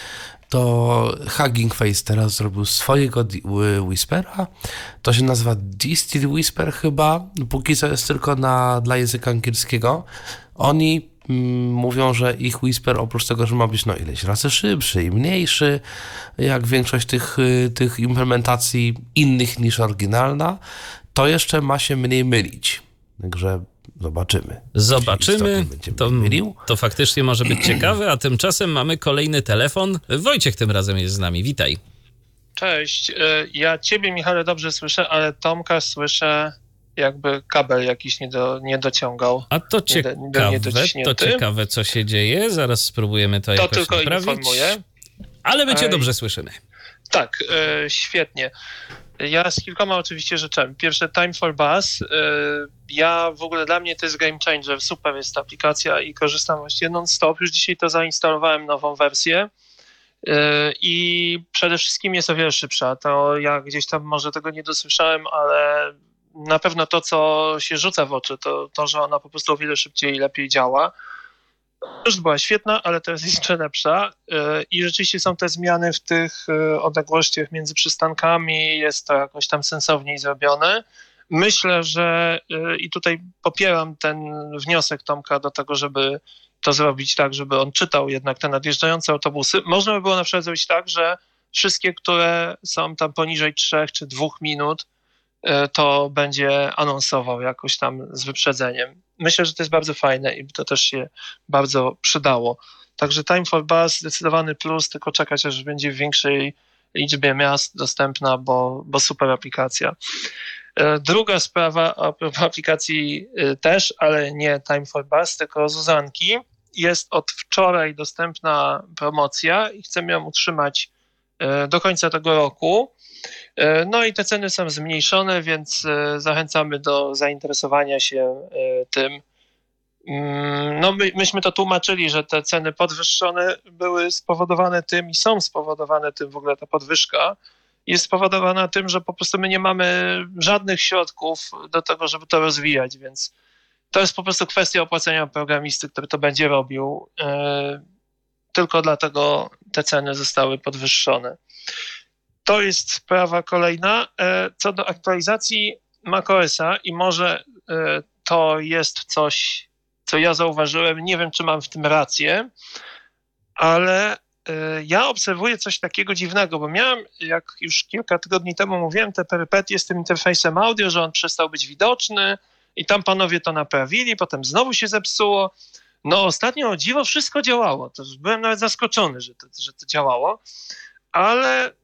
to Hugging Face teraz zrobił swojego di- wy- Whispera. To się nazywa Distilled Whisper chyba. Póki co jest tylko na, dla języka angielskiego. Oni mm, mówią, że ich Whisper oprócz tego, że ma być no ileś razy szybszy i mniejszy, jak większość tych, y, tych implementacji innych niż oryginalna, to jeszcze ma się mniej mylić. Także zobaczymy. Zobaczymy. Będzie To, mylił. to faktycznie może być ciekawe, a tymczasem mamy kolejny telefon. Wojciech tym razem jest z nami. Witaj. Cześć. Y, Ja ciebie, Michale, dobrze słyszę, ale Tomka słyszę, jakby kabel jakiś nie, do, nie dociągał. A to Nie do- nie ciekawe, to dociśnięty. ciekawe, co się dzieje. Zaraz spróbujemy to, To jakoś tylko naprawić. informuję. Ale my cię Ej. dobrze słyszymy. Tak, y, świetnie. Ja z kilkoma oczywiście rzeczami. Pierwsze, Time for Bus. Y, Ja w ogóle, dla mnie to jest game changer. Super jest ta aplikacja i korzystam właściwie non-stop. Już dzisiaj to zainstalowałem, nową wersję. Y, I przede wszystkim jest o wiele szybsza. To ja gdzieś tam może tego nie dosłyszałem, ale na pewno to, co się rzuca w oczy, to to, że ona po prostu o wiele szybciej i lepiej działa. Już była świetna, ale teraz jest jeszcze lepsza. Y, I rzeczywiście są te zmiany w tych y, odległościach między przystankami. Jest to jakoś tam sensowniej zrobione. Myślę, że y, i tutaj popieram ten wniosek Tomka do tego, żeby to zrobić tak, żeby on czytał jednak te nadjeżdżające autobusy. Można by było na przykład zrobić tak, że wszystkie, które są tam poniżej trzech czy dwóch minut, y, to będzie anonsował jakoś tam z wyprzedzeniem. Myślę, że to jest bardzo fajne i to też się bardzo przydało. Także Time for Bus zdecydowany plus, tylko czekać, aż będzie w większej liczbie miast dostępna, bo, bo super aplikacja. E, Druga sprawa, a propos aplikacji y, też, ale nie Time for Bus, tylko Zuzanki. Jest od wczoraj dostępna promocja i chcemy ją utrzymać e, do końca tego roku. E, No i te ceny są zmniejszone, więc e, zachęcamy do zainteresowania się e, tym. Mm, No my, myśmy to tłumaczyli, że te ceny podwyższone były spowodowane tym i są spowodowane tym w ogóle ta podwyżka jest spowodowana tym, że po prostu my nie mamy żadnych środków do tego, żeby to rozwijać, więc to jest po prostu kwestia opłacenia programisty, który to będzie robił. Tylko dlatego te ceny zostały podwyższone. To jest sprawa kolejna. Co do aktualizacji macOSa i może to jest coś, co ja zauważyłem, nie wiem, czy mam w tym rację, ale ja obserwuję coś takiego dziwnego, bo miałem, jak już kilka tygodni temu mówiłem, te perypetie z tym interfejsem audio, że on przestał być widoczny i tam panowie to naprawili, potem znowu się zepsuło. No ostatnio, o dziwo, wszystko działało. To byłem nawet zaskoczony, że to, że to działało, ale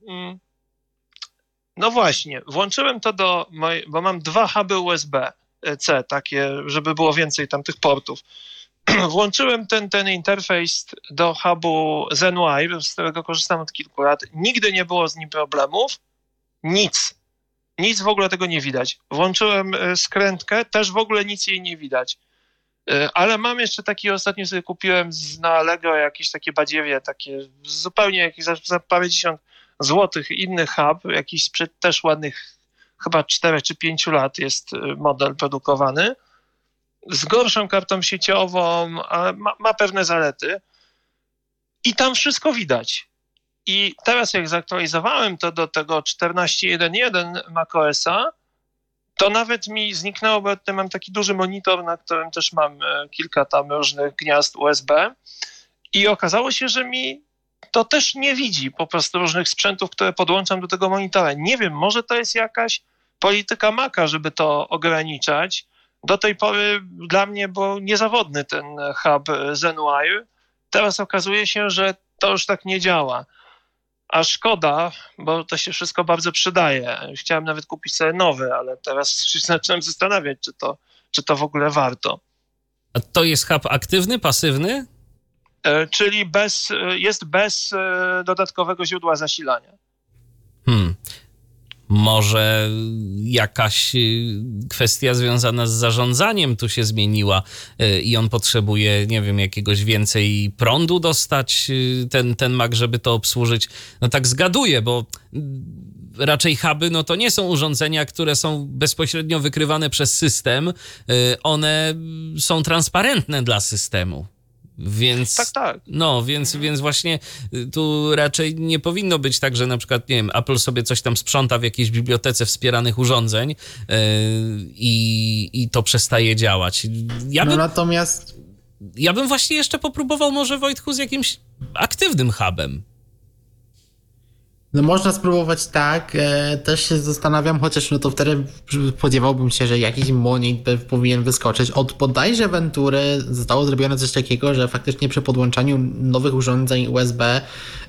no właśnie, włączyłem to do mojej, bo mam dwa huby U S B-C, takie, żeby było więcej tam tych portów. Włączyłem ten, ten interfejs do hubu ZenWire, z którego korzystam od kilku lat. Nigdy nie było z nim problemów. Nic. Nic w ogóle tego nie widać. Włączyłem skrętkę, też w ogóle nic jej nie widać. Ale mam jeszcze taki, ostatnio sobie kupiłem na Allegro jakieś takie badziewie, takie zupełnie jakieś za, za parędziesiąt złotych inny hub, jakiś sprzed też ładnych chyba czterech czy pięciu lat jest model produkowany. Z gorszą kartą sieciową, ale ma, ma pewne zalety. I tam wszystko widać. I teraz jak zaktualizowałem to do tego czternaście jeden jeden macOSa, to nawet mi zniknęło, bo ja mam taki duży monitor, na którym też mam kilka tam różnych gniazd U S B i okazało się, że mi to też nie widzi po prostu różnych sprzętów, które podłączam do tego monitora. Nie wiem, może to jest jakaś polityka Maca, żeby to ograniczać. Do tej pory dla mnie był niezawodny ten hub ZenWire. Teraz okazuje się, że to już tak nie działa. A szkoda, bo to się wszystko bardzo przydaje. Chciałem nawet kupić sobie nowy, ale teraz się zaczynam zastanawiać, czy to, czy to w ogóle warto. A to jest hub aktywny, pasywny? E, czyli bez, jest bez e, dodatkowego źródła zasilania. Hmm. Może jakaś kwestia związana z zarządzaniem tu się zmieniła i on potrzebuje, nie wiem, jakiegoś więcej prądu dostać, ten, ten Mac, żeby to obsłużyć. No tak zgaduję, bo raczej huby, no to nie są urządzenia, które są bezpośrednio wykrywane przez system. One są transparentne dla systemu. Więc, tak, tak. No, więc, więc właśnie tu raczej nie powinno być tak, że na przykład, nie wiem, Apple sobie coś tam sprząta w jakiejś bibliotece wspieranych urządzeń yy, i, i to przestaje działać. Ja no bym, natomiast... Ja bym właśnie jeszcze popróbował może, Wojtku, z jakimś aktywnym hubem. No można spróbować tak, e, też się zastanawiam, chociaż no to wtedy spodziewałbym się, że jakiś monitor powinien wyskoczyć. Od bodajże Ventury zostało zrobione coś takiego, że faktycznie przy podłączaniu nowych urządzeń U S B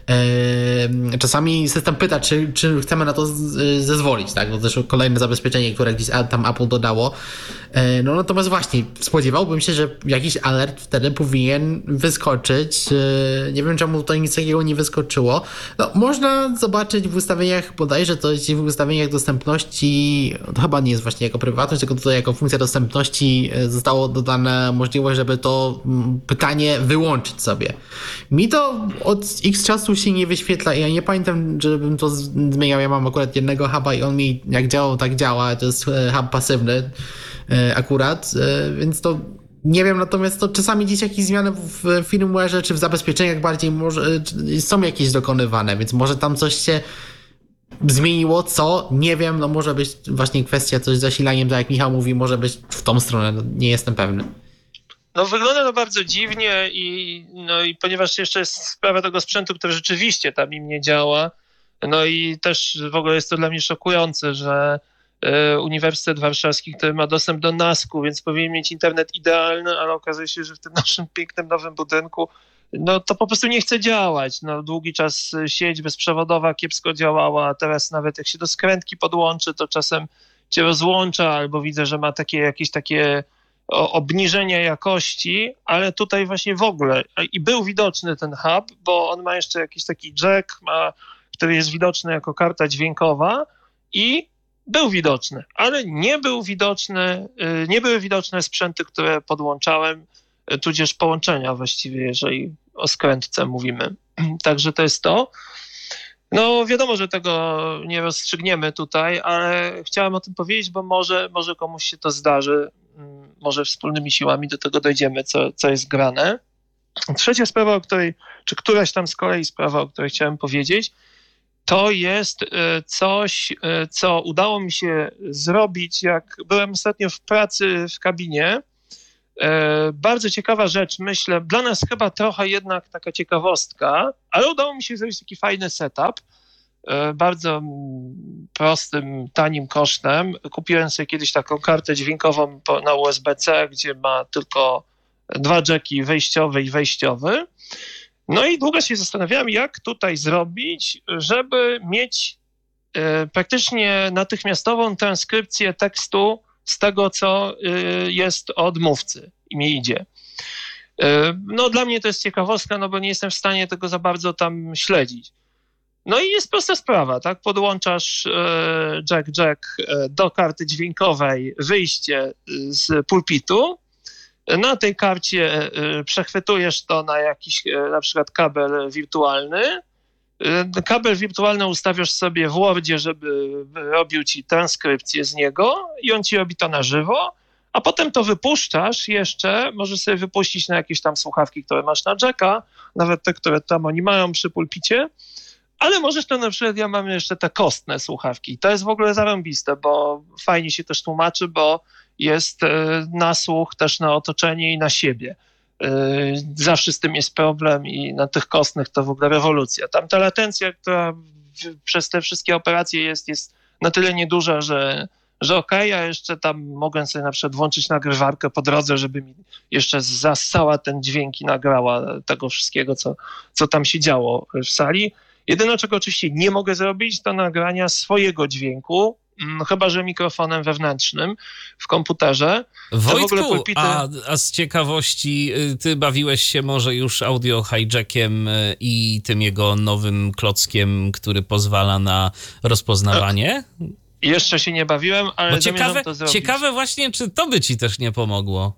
e, czasami system pyta, czy, czy chcemy na to z, zezwolić, tak? No to też kolejne zabezpieczenie, które gdzieś tam Apple dodało. E, no natomiast właśnie spodziewałbym się, że jakiś alert wtedy powinien wyskoczyć. E, nie wiem, czemu tutaj nic takiego nie wyskoczyło. No można zobaczyć w ustawieniach, bodajże to jest w ustawieniach dostępności, to chyba nie jest właśnie jako prywatność, tylko tutaj jako funkcja dostępności zostało dodana możliwość, żeby to pytanie wyłączyć sobie. Mi to od x czasu się nie wyświetla i ja nie pamiętam, żebym to zmieniał. Ja mam akurat jednego huba i on mi jak działał, tak działa. To jest hub pasywny akurat, więc to nie wiem, natomiast to czasami gdzieś jakieś zmiany w firmware'ze czy w zabezpieczeniach bardziej może, są jakieś dokonywane, więc może tam coś się zmieniło, co? Nie wiem, no może być właśnie kwestia coś z zasilaniem, tak jak Michał mówi, może być w tą stronę, no nie jestem pewny. No wygląda to bardzo dziwnie i, no i ponieważ jeszcze jest sprawa tego sprzętu, który rzeczywiście tam im nie działa, no i też w ogóle jest to dla mnie szokujące, że Uniwersytet Warszawski, który ma dostęp do nasku, więc powinien mieć internet idealny, ale okazuje się, że w tym naszym pięknym nowym budynku no to po prostu nie chce działać. No, długi czas sieć bezprzewodowa kiepsko działała, a teraz nawet jak się do skrętki podłączy, to czasem cię rozłącza, albo widzę, że ma takie jakieś takie obniżenie jakości, ale tutaj właśnie w ogóle i był widoczny ten hub, bo on ma jeszcze jakiś taki jack, ma, który jest widoczny jako karta dźwiękowa i był widoczny, ale nie był widoczny, nie były widoczne sprzęty, które podłączałem, tudzież połączenia właściwie, jeżeli o skrętce mówimy. Także to jest to. No wiadomo, że tego nie rozstrzygniemy tutaj, ale chciałem o tym powiedzieć, bo może, może komuś się to zdarzy, może wspólnymi siłami do tego dojdziemy, co, co jest grane. Trzecia sprawa, o której, czy któraś tam z kolei sprawa, o której chciałem powiedzieć, to jest coś, co udało mi się zrobić, jak byłem ostatnio w pracy w kabinie. Bardzo ciekawa rzecz, myślę, dla nas chyba trochę jednak taka ciekawostka, ale udało mi się zrobić taki fajny setup, bardzo prostym, tanim kosztem. Kupiłem sobie kiedyś taką kartę dźwiękową na U S B C, gdzie ma tylko dwa jacki, wejściowy i wejściowy. No i długo się zastanawiałem, jak tutaj zrobić, żeby mieć praktycznie natychmiastową transkrypcję tekstu z tego, co jest od mówcy i mi idzie. No dla mnie to jest ciekawostka, no bo nie jestem w stanie tego za bardzo tam śledzić. No i jest prosta sprawa, tak? Podłączasz jack-jack do karty dźwiękowej, wyjście z pulpitu, na tej karcie przechwytujesz to na jakiś na przykład kabel wirtualny. Kabel wirtualny ustawiasz sobie w Wordzie, żeby robił ci transkrypcję z niego i on ci robi to na żywo, a potem to wypuszczasz jeszcze, możesz sobie wypuścić na jakieś tam słuchawki, które masz na jacka, nawet te, które tam oni mają przy pulpicie, ale możesz to na przykład, ja mam jeszcze te kostne słuchawki. To jest w ogóle zarąbiste, bo fajnie się też tłumaczy, bo jest na słuch też na otoczenie i na siebie. Zawsze z tym jest problem i na tych kostnych to w ogóle rewolucja. Tam ta latencja, która przez te wszystkie operacje jest, jest na tyle nieduża, że, że okej, okay, a jeszcze tam mogę sobie na przykład włączyć nagrywarkę po drodze, żeby mi jeszcze zassała ten dźwięk i nagrała tego wszystkiego, co, co tam się działo w sali. Jedyne, czego oczywiście nie mogę zrobić, to nagrania swojego dźwięku, chyba że mikrofonem wewnętrznym w komputerze. Wojtku, pulpity... a, a z ciekawości, ty bawiłeś się może już audio hijackiem i tym jego nowym klockiem, który pozwala na rozpoznawanie? Jeszcze się nie bawiłem, ale Bo ciekawe, to zrobić. ciekawe właśnie, czy to by ci też nie pomogło.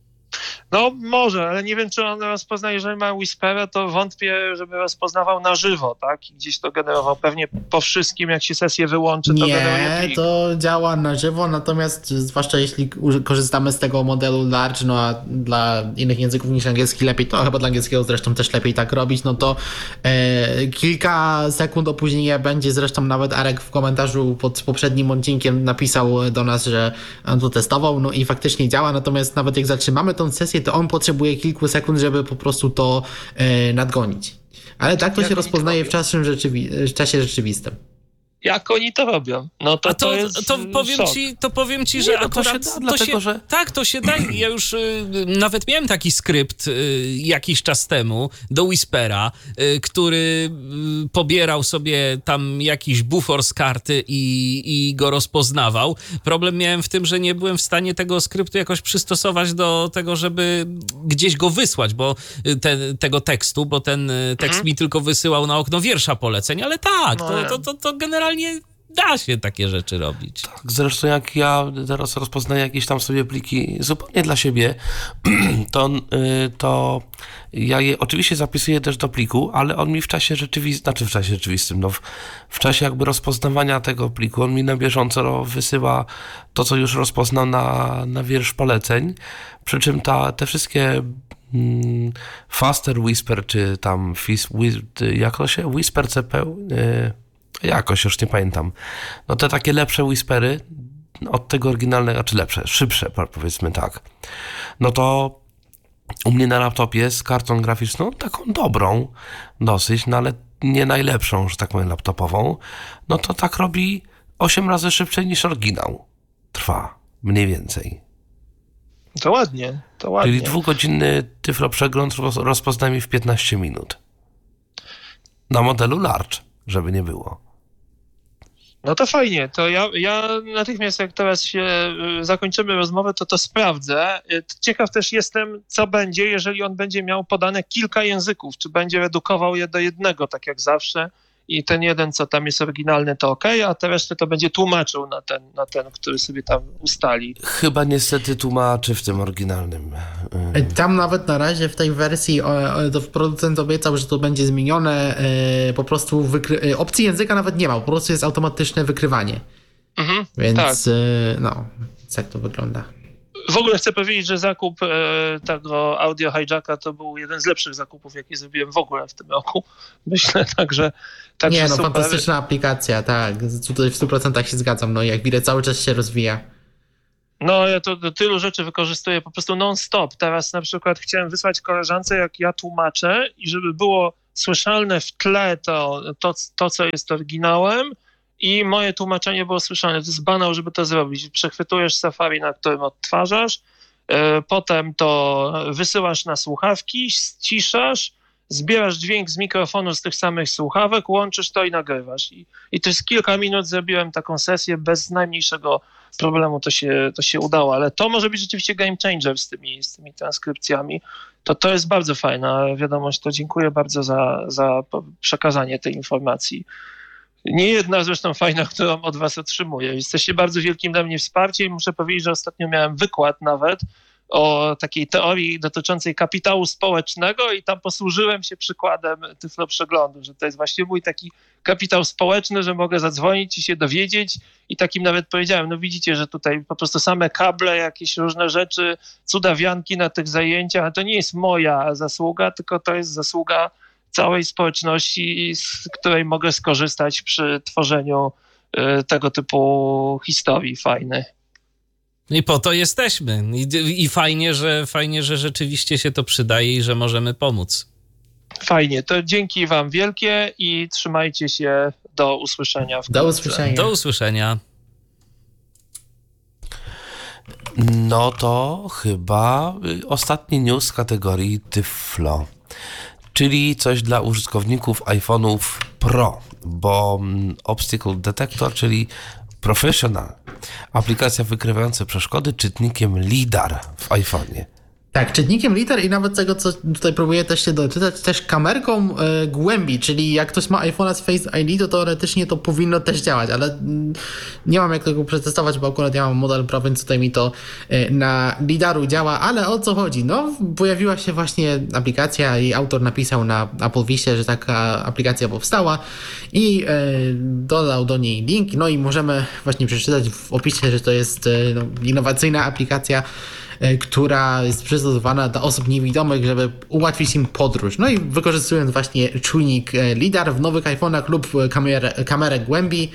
No może, ale nie wiem, czy on rozpozna, jeżeli ma Whispera, to wątpię, żeby rozpoznawał na żywo, tak? I gdzieś to generował. Pewnie po wszystkim, jak się sesję wyłączy, to generuje plik. Nie, to działa na żywo, natomiast zwłaszcza jeśli korzystamy z tego modelu large, no a dla innych języków niż angielski lepiej, to chyba dla angielskiego zresztą też lepiej tak robić, no to e, kilka sekund opóźnienia będzie, zresztą nawet Arek w komentarzu pod poprzednim odcinkiem napisał do nas, że on to testował, no i faktycznie działa, natomiast nawet jak zatrzymamy tą sesję, to on potrzebuje kilku sekund, żeby po prostu to e, nadgonić. Ale tak to Jak się oni rozpoznaje to w czasie, rzeczywi- w czasie rzeczywistym. Jak oni to robią? No to, A to, to jest to powiem szok. ci, to powiem ci, że Nie, no to akurat się da, to dlatego, się, że- tak, to się da. Ja już y, nawet miałem taki skrypt y, jakiś czas temu do Whispera, y, który y, pobierał sobie tam jakiś bufor z karty i, i go rozpoznawał. Problem miałem w tym, że nie byłem w stanie tego skryptu jakoś przystosować do tego, żeby gdzieś go wysłać, bo te, tego tekstu, bo ten tekst Mhm. mi tylko wysyłał na okno wiersza poleceń, ale tak, No to, nie. to, to, to generalnie da się takie rzeczy robić. Zresztą jak ja teraz rozpoznaję jakieś tam sobie pliki zupełnie dla siebie, to, y, to ja je oczywiście zapisuję też do pliku, ale on mi w czasie rzeczywistym, znaczy w czasie rzeczywistym, no w, w czasie jakby rozpoznawania tego pliku, on mi na bieżąco wysyła to, co już rozpoznał na, na wiersz poleceń, przy czym ta, te wszystkie mm, Faster Whisper, czy tam Fis, Whis, jak to się? Whisper C P, y, jakoś już nie pamiętam. No te takie lepsze whispery od tego oryginalnego, czy lepsze, szybsze powiedzmy tak. No to u mnie na laptopie z kartą graficzną, taką dobrą dosyć, no ale nie najlepszą, że tak powiem, laptopową, no to tak robi osiem razy szybciej niż oryginał. Trwa, mniej więcej. To ładnie, to ładnie. Czyli dwugodzinny tyflo przegląd rozpozna mi w piętnaście minut. Na modelu large, żeby nie było. No to fajnie, to ja, ja natychmiast jak teraz się y, zakończymy rozmowę, to to sprawdzę. Y, Ciekaw też jestem, co będzie, jeżeli on będzie miał podane kilka języków, czy będzie redukował je do jednego, tak jak zawsze, i ten jeden, co tam jest oryginalny, to ok, a te resztę to będzie tłumaczył na ten, na ten, który sobie tam ustali. Chyba niestety tłumaczy w tym oryginalnym. Tam nawet na razie w tej wersji to producent obiecał, że to będzie zmienione, po prostu wykry- opcji języka nawet nie ma, po prostu jest automatyczne wykrywanie. Mhm, Więc tak. no, tak to wygląda. W ogóle chcę powiedzieć, że zakup e, tego Audio Hijacka to był jeden z lepszych zakupów, jaki zrobiłem w ogóle w tym roku. Myślę także... także Nie, no super. fantastyczna aplikacja, tak. Tutaj w stu procentach się zgadzam. No jak widać, cały czas się rozwija. No ja to do tylu rzeczy wykorzystuję po prostu non-stop. Teraz na przykład chciałem wysłać koleżance, jak ja tłumaczę i żeby było słyszalne w tle to, to, to co jest oryginałem, i moje tłumaczenie było słyszane. To jest banał, żeby to zrobić. Przechwytujesz Safari, na którym odtwarzasz, yy, potem to wysyłasz na słuchawki, ściszasz, zbierasz dźwięk z mikrofonu z tych samych słuchawek, łączysz to i nagrywasz. I, i to jest kilka minut, zrobiłem taką sesję bez najmniejszego problemu, to się, to się udało. Ale to może być rzeczywiście game changer z tymi, z tymi transkrypcjami. To, to jest bardzo fajna wiadomość. To dziękuję bardzo za, za przekazanie tej informacji. Nie jedna zresztą fajna, którą od was otrzymuję. Jesteście bardzo wielkim dla mnie wsparciem. Muszę powiedzieć, że ostatnio miałem wykład nawet o takiej teorii dotyczącej kapitału społecznego i tam posłużyłem się przykładem Tyflo Przeglądu, że to jest właśnie mój taki kapitał społeczny, że mogę zadzwonić i się dowiedzieć i takim nawet powiedziałem, no widzicie, że tutaj po prostu same kable, jakieś różne rzeczy, cudawianki na tych zajęciach, ale to nie jest moja zasługa, tylko to jest zasługa całej społeczności, z której mogę skorzystać przy tworzeniu y, tego typu historii fajnych. I po to jesteśmy. I, i fajnie, że, fajnie, że rzeczywiście się to przydaje i że możemy pomóc. Fajnie, to dzięki wam wielkie i trzymajcie się. Do usłyszenia. W do usłyszenia. Do usłyszenia. No to chyba ostatni news z kategorii Tyflo. Czyli coś dla użytkowników iPhone'ów Pro, bo Obstacle Detector, czyli Professional, aplikacja wykrywająca przeszkody czytnikiem LiDAR w iPhone'ie. Tak, czytnikiem LiDAR i nawet tego, co tutaj próbuję też się doczytać, też kamerką y, głębi, czyli jak ktoś ma iPhone'a z Face I D, to teoretycznie to powinno też działać, ale mm, nie mam jak tego przetestować, bo akurat ja mam model Pro, więc tutaj mi to y, na LiDARu działa, ale o co chodzi? No, pojawiła się właśnie aplikacja i autor napisał na Apple Visie, że taka aplikacja powstała i y, dodał do niej link, no i możemy właśnie przeczytać w opisie, że to jest y, no, innowacyjna aplikacja, która jest przystosowana dla osób niewidomych, żeby ułatwić im podróż. No i wykorzystując właśnie czujnik LiDAR w nowych iPhone'ach lub kamerę, kamerę głębi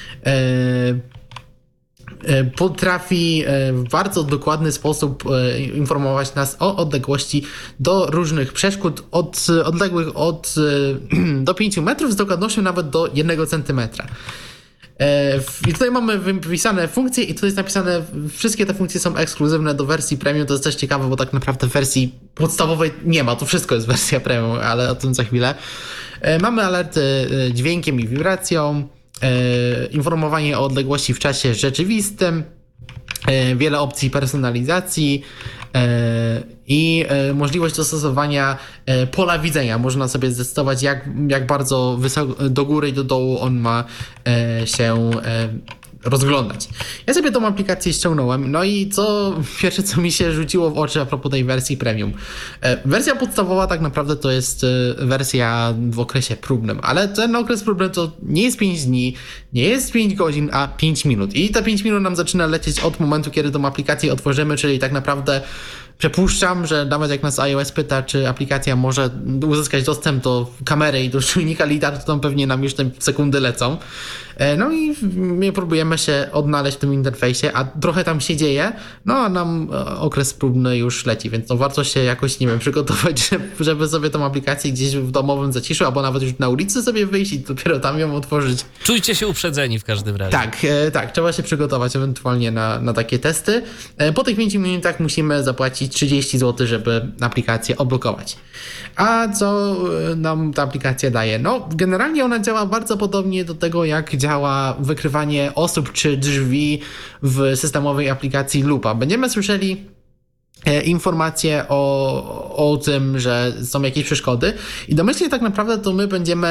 potrafi w bardzo dokładny sposób informować nas o odległości do różnych przeszkód od, odległych od do pięciu metrów z dokładnością nawet do jednego centymetra. I tutaj mamy wypisane funkcje i tutaj jest napisane, wszystkie te funkcje są ekskluzywne do wersji premium, to jest też ciekawe, bo tak naprawdę w wersji podstawowej nie ma, to wszystko jest wersja premium, ale o tym za chwilę. Mamy alerty dźwiękiem i wibracją, informowanie o odległości w czasie rzeczywistym, wiele opcji personalizacji i możliwość dostosowania pola widzenia. Można sobie zdecydować, jak, jak bardzo wysoko, do góry i do dołu on ma się rozglądać. Ja sobie tą aplikację ściągnąłem, no i co pierwsze, co mi się rzuciło w oczy a propos tej wersji premium. Wersja podstawowa tak naprawdę to jest wersja w okresie próbnym, ale ten okres próbny to nie jest pięć dni, nie jest pięć godzin, a pięć minut. I te pięć minut nam zaczyna lecieć od momentu, kiedy tą aplikację otworzymy, czyli tak naprawdę przypuszczam, że nawet jak nas iOS pyta, czy aplikacja może uzyskać dostęp do kamery i do czujnika LiDAR, to tam pewnie nam już te sekundy lecą. No i my próbujemy się odnaleźć w tym interfejsie, a trochę tam się dzieje, no a nam okres próbny już leci, więc no warto się jakoś, nie wiem, przygotować, żeby sobie tą aplikację gdzieś w domowym zaciszu, albo nawet już na ulicy sobie wyjść i dopiero tam ją otworzyć. Czujcie się uprzedzeni w każdym razie. Tak, tak, trzeba się przygotować ewentualnie na, na takie testy. Po tych pięciu minutach musimy zapłacić trzydzieści złotych, żeby aplikację odblokować. A co nam ta aplikacja daje? No, generalnie ona działa bardzo podobnie do tego, jak działa wykrywanie osób czy drzwi w systemowej aplikacji Lupa. Będziemy słyszeli informacje o, o tym, że są jakieś przeszkody i domyślnie tak naprawdę to my będziemy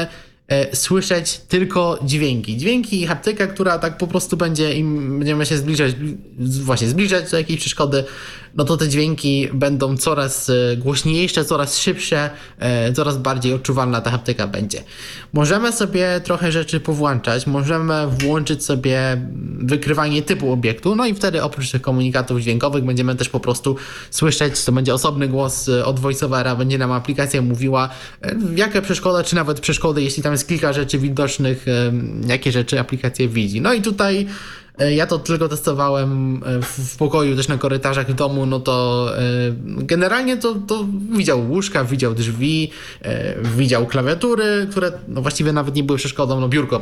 e, słyszeć tylko dźwięki. Dźwięki i haptyka, która tak po prostu będzie, im będziemy się zbliżać, właśnie zbliżać do jakiejś przeszkody, no to te dźwięki będą coraz głośniejsze, coraz szybsze, e, coraz bardziej odczuwalna ta haptyka będzie. Możemy sobie trochę rzeczy powłączać, możemy włączyć sobie wykrywanie typu obiektu, no i wtedy oprócz tych komunikatów dźwiękowych będziemy też po prostu słyszeć, to będzie osobny głos od voiceovera, będzie nam aplikacja mówiła, jakie przeszkody, czy nawet przeszkody, jeśli tam jest kilka rzeczy widocznych, jakie rzeczy aplikacja widzi. No i tutaj ja to tylko testowałem w pokoju, też na korytarzach w domu, no to generalnie to, to widział łóżka, widział drzwi, widział klawiatury, które no właściwie nawet nie były przeszkodą, no biurko